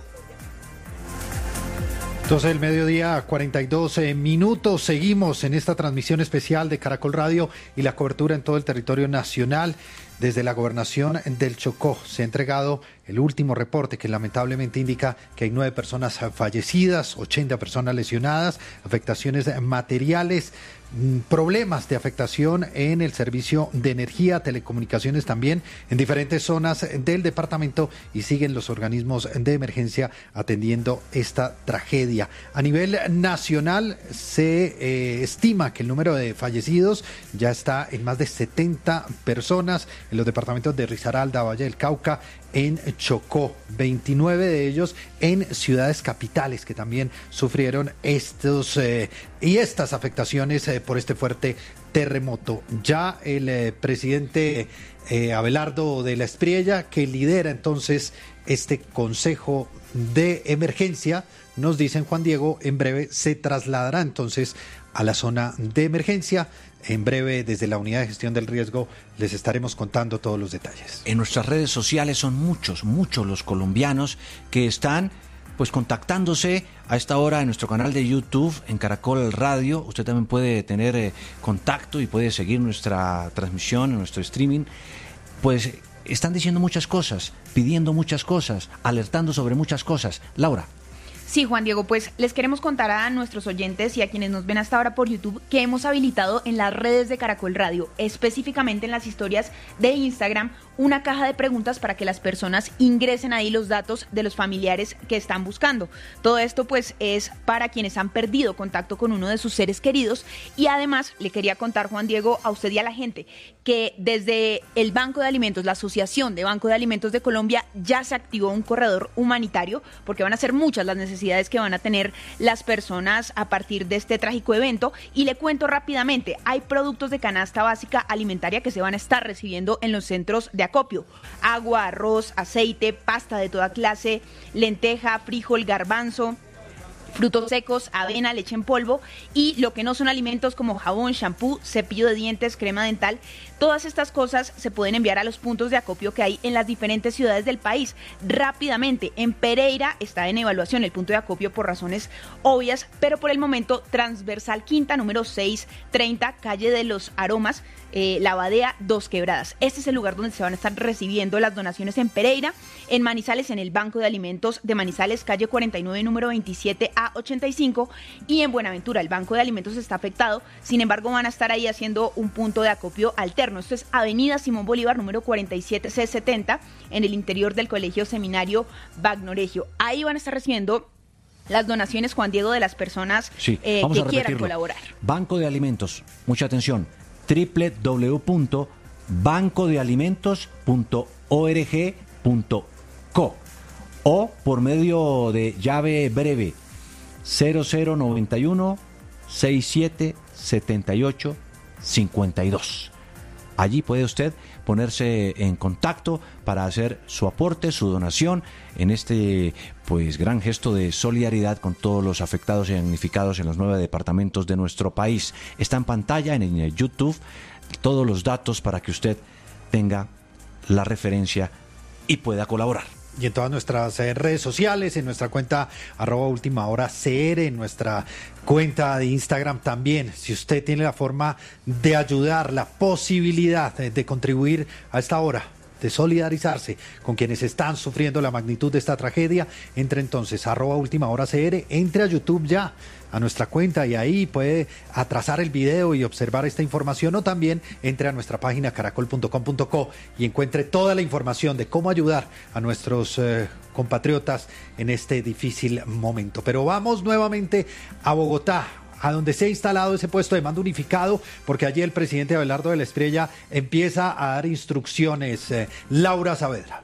Entonces el mediodía, cuarenta y dos minutos, seguimos en esta transmisión especial de Caracol Radio y la cobertura en todo el territorio nacional. Desde la gobernación del Chocó se ha entregado el último reporte que lamentablemente indica que hay nueve personas fallecidas, ochenta personas lesionadas, afectaciones materiales, problemas de afectación en el servicio de energía, telecomunicaciones también en diferentes zonas del departamento, y siguen los organismos de emergencia atendiendo esta tragedia. A nivel nacional se eh, estima que el número de fallecidos ya está en más de setenta personas en los departamentos de Risaralda, Valle del Cauca, en Chocó, veintinueve de ellos en ciudades capitales que también sufrieron estos eh, y estas afectaciones eh, por este fuerte terremoto. Ya el eh, presidente eh, Abelardo de la Espriella, que lidera entonces este consejo de emergencia, nos dicen, Juan Diego, en breve se trasladará entonces a la zona de emergencia. En breve, desde la Unidad de Gestión del Riesgo, les estaremos contando todos los detalles. En nuestras redes sociales son muchos, muchos los colombianos que están pues contactándose a esta hora en nuestro canal de YouTube, en Caracol Radio. Usted también puede tener eh, contacto y puede seguir nuestra transmisión, nuestro streaming. Pues están diciendo muchas cosas, pidiendo muchas cosas, alertando sobre muchas cosas. Laura. Sí, Juan Diego, pues les queremos contar a nuestros oyentes y a quienes nos ven hasta ahora por YouTube que hemos habilitado en las redes de Caracol Radio, específicamente en las historias de Instagram, una caja de preguntas para que las personas ingresen ahí los datos de los familiares que están buscando. Todo esto pues es para quienes han perdido contacto con uno de sus seres queridos, y además le quería contar, Juan Diego, a usted y a la gente que desde el Banco de Alimentos, la Asociación de Banco de Alimentos de Colombia, ya se activó un corredor humanitario, porque van a ser muchas las necesidades que van a tener las personas a partir de este trágico evento. Y le cuento rápidamente, hay productos de canasta básica alimentaria que se van a estar recibiendo en los centros de acopio: agua, arroz, aceite, pasta de toda clase, lenteja, frijol, garbanzo, frutos secos, avena, leche en polvo, y lo que no son alimentos como jabón, shampoo, cepillo de dientes, crema dental. Todas estas cosas se pueden enviar a los puntos de acopio que hay en las diferentes ciudades del país. Rápidamente, en Pereira está en evaluación el punto de acopio por razones obvias, pero por el momento Transversal Quinta, número seiscientos treinta, calle de los Aromas, eh, La Badea, Dos Quebradas. Este es el lugar donde se van a estar recibiendo las donaciones en Pereira. En Manizales, en el Banco de Alimentos de Manizales, calle cuarenta y nueve, número veintisiete a ochenta y cinco. Y en Buenaventura, el Banco de Alimentos está afectado, sin embargo van a estar ahí haciendo un punto de acopio alterno. Esto es Avenida Simón Bolívar, número cuarenta y siete C setenta, en el interior del Colegio Seminario Bagnoregio. Ahí van a estar recibiendo las donaciones, Juan Diego, de las personas sí, eh, que quieran colaborar. Banco de Alimentos, mucha atención, doble u doble u doble u punto banco de alimentos punto org punto co, o por medio de llave breve cero cero noventa y uno sesenta y siete setenta y ocho cincuenta y dos. Allí puede usted ponerse en contacto para hacer su aporte, su donación en este pues gran gesto de solidaridad con todos los afectados y damnificados en los nueve departamentos de nuestro país. Está en pantalla en el YouTube todos los datos para que usted tenga la referencia y pueda colaborar. Y en todas nuestras eh, redes sociales, en nuestra cuenta arroba última hora C R, en nuestra cuenta de Instagram también. Si usted tiene la forma de ayudar, la posibilidad de, de contribuir a esta hora, de solidarizarse con quienes están sufriendo la magnitud de esta tragedia, entre entonces arroba última hora C R, entre a YouTube ya, a nuestra cuenta, y ahí puede atrasar el video y observar esta información, o también entre a nuestra página caracol punto com punto co y encuentre toda la información de cómo ayudar a nuestros eh, compatriotas en este difícil momento. Pero vamos nuevamente a Bogotá, a donde se ha instalado ese puesto de mando unificado, porque allí el presidente Abelardo de la Espriella empieza a dar instrucciones. Eh, Laura Saavedra.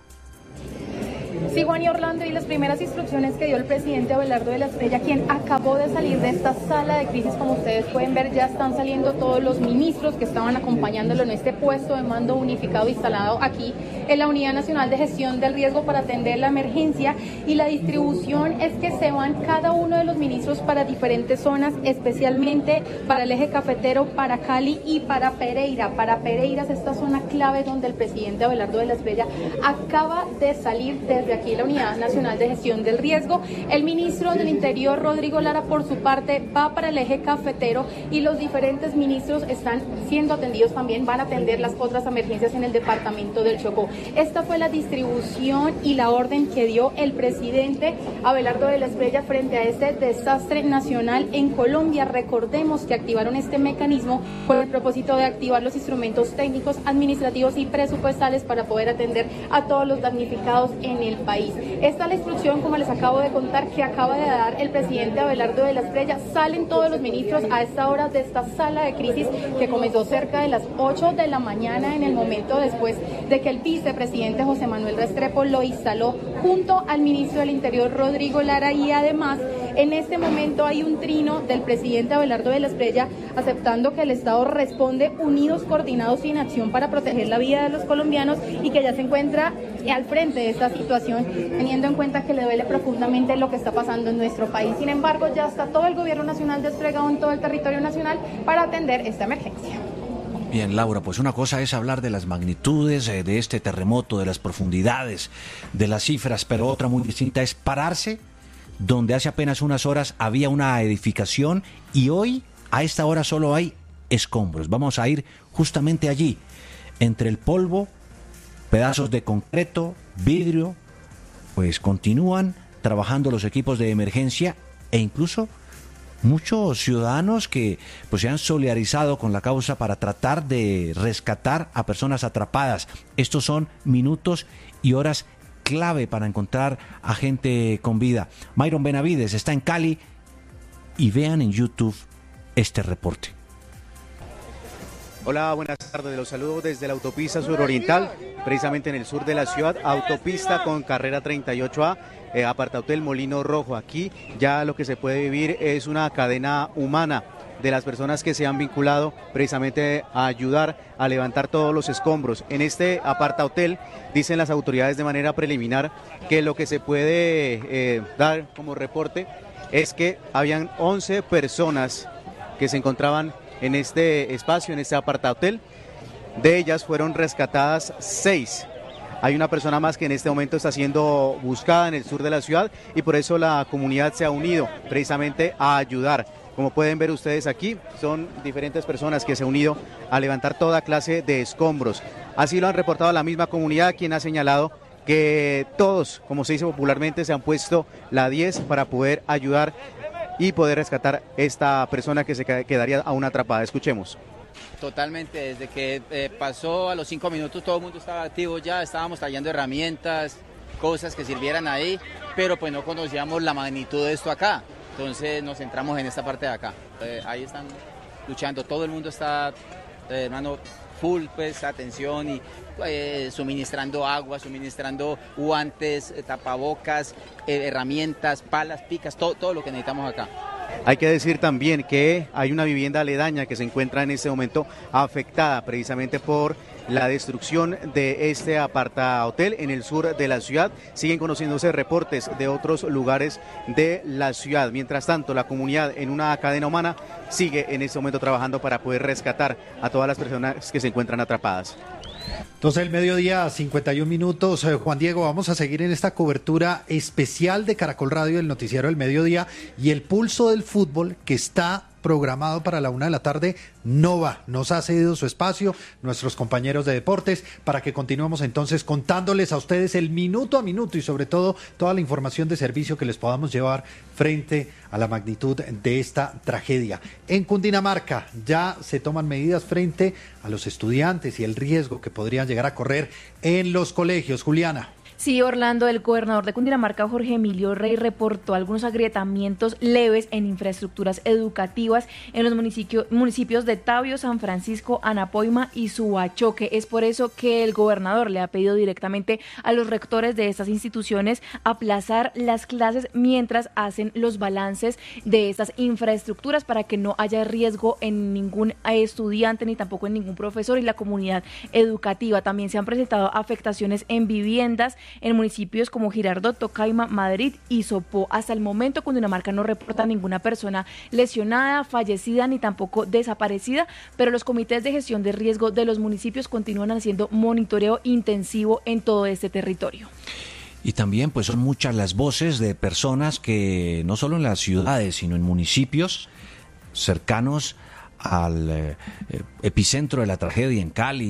Sí, Juan y Orlando, y las primeras instrucciones que dio el presidente Abelardo de la Espriella, quien acabó de salir de esta sala de crisis, como ustedes pueden ver, ya están saliendo todos los ministros que estaban acompañándolo en este puesto de mando unificado instalado aquí en la Unidad Nacional de Gestión del Riesgo para atender la emergencia, y la distribución es que se van cada uno de los ministros para diferentes zonas, especialmente para el eje cafetero, para Cali y para Pereira. Para Pereira es esta zona clave donde el presidente Abelardo de la Espriella acaba de salir desde aquí la Unidad Nacional de Gestión del Riesgo. El ministro del Interior, Rodrigo Lara, por su parte, va para el eje cafetero, y los diferentes ministros están siendo atendidos también, van a atender las otras emergencias en el departamento del Chocó. Esta fue la distribución y la orden que dio el presidente Abelardo de la Espriella frente a este desastre nacional en Colombia. Recordemos que activaron este mecanismo con el propósito de activar los instrumentos técnicos, administrativos y presupuestales para poder atender a todos los damnificados en el país. Esta es la instrucción, como les acabo de contar, que acaba de dar el presidente Abelardo de la Espriella. Salen todos los ministros a esta hora de esta sala de crisis, que comenzó cerca de las ocho de la mañana, en el momento después de que el vicepresidente José Manuel Restrepo lo instaló junto al ministro del Interior, Rodrigo Lara, y además en este momento hay un trino del presidente Abelardo de la Espriella aceptando que el Estado responde unidos, coordinados y en acción para proteger la vida de los colombianos, y que ya se encuentra al frente de esta situación, teniendo en cuenta que le duele profundamente lo que está pasando en nuestro país. Sin embargo, ya está todo el gobierno nacional desplegado en todo el territorio nacional para atender esta emergencia. Bien, Laura, pues una cosa es hablar de las magnitudes eh, de este terremoto, de las profundidades, de las cifras, pero otra muy distinta es pararse donde hace apenas unas horas había una edificación y hoy a esta hora solo hay escombros. Vamos a ir justamente allí, entre el polvo, pedazos de concreto, vidrio, pues continúan trabajando los equipos de emergencia e incluso muchos ciudadanos que pues se han solidarizado con la causa para tratar de rescatar a personas atrapadas. Estos son minutos y horas clave para encontrar a gente con vida. Myron Benavides está en Cali y vean en YouTube este reporte. Hola, buenas tardes. Los saludo desde la autopista suroriental, precisamente en el sur de la ciudad, autopista con carrera treinta y ocho A, eh, apartahotel Molino Rojo. Aquí ya lo que se puede vivir es una cadena humana de las personas que se han vinculado precisamente a ayudar a levantar todos los escombros. En este apartahotel dicen las autoridades de manera preliminar que lo que se puede eh, dar como reporte es que habían once personas que se encontraban en este espacio, en este apartahotel. De ellas fueron rescatadas seis. Hay una persona más que en este momento está siendo buscada en el sur de la ciudad y por eso la comunidad se ha unido precisamente a ayudar. Como pueden ver ustedes aquí, son diferentes personas que se han unido a levantar toda clase de escombros. Así lo han reportado la misma comunidad, quien ha señalado que todos, como se dice popularmente, se han puesto la diez para poder ayudar y poder rescatar esta persona que se quedaría aún atrapada. Escuchemos. Totalmente, desde que eh, pasó a los cinco minutos todo el mundo estaba activo ya, estábamos trayendo herramientas, cosas que sirvieran ahí, pero pues no conocíamos la magnitud de esto acá, entonces nos centramos en esta parte de acá. Eh, ahí están luchando, todo el mundo está, eh, hermano, full pues atención y eh, suministrando agua, suministrando guantes, eh, tapabocas, eh, herramientas, palas, picas, todo, todo lo que necesitamos acá. Hay que decir también que hay una vivienda aledaña que se encuentra en este momento afectada precisamente por la destrucción de este apartahotel en el sur de la ciudad. Siguen conociéndose reportes de otros lugares de la ciudad. Mientras tanto, la comunidad en una cadena humana sigue en este momento trabajando para poder rescatar a todas las personas que se encuentran atrapadas. Entonces el mediodía, cincuenta y un minutos. Eh, Juan Diego, vamos a seguir en esta cobertura especial de Caracol Radio, el noticiero del mediodía, y el pulso del fútbol que está programado para la una de la tarde no va, nos ha cedido su espacio nuestros compañeros de deportes para que continuemos entonces contándoles a ustedes el minuto a minuto y sobre todo toda la información de servicio que les podamos llevar frente a la magnitud de esta tragedia. En Cundinamarca ya se toman medidas frente a los estudiantes y el riesgo que podrían llegar a correr en los colegios. Juliana. Sí, Orlando, el gobernador de Cundinamarca, Jorge Emilio Rey, reportó algunos agrietamientos leves en infraestructuras educativas en los municipios, municipios de Tabio, San Francisco, Anapoima y Suachoque. Es por eso que el gobernador le ha pedido directamente a los rectores de estas instituciones aplazar las clases mientras hacen los balances de estas infraestructuras para que no haya riesgo en ningún estudiante ni tampoco en ningún profesor y la comunidad educativa. También se han presentado afectaciones en viviendas en municipios como Girardot, Tocaima, Madrid y Sopó. Hasta el momento, Cundinamarca no reporta ninguna persona lesionada, fallecida ni tampoco desaparecida, pero los comités de gestión de riesgo de los municipios continúan haciendo monitoreo intensivo en todo este territorio. Y también pues son muchas las voces de personas que no solo en las ciudades, sino en municipios cercanos al eh, epicentro de la tragedia en Cali,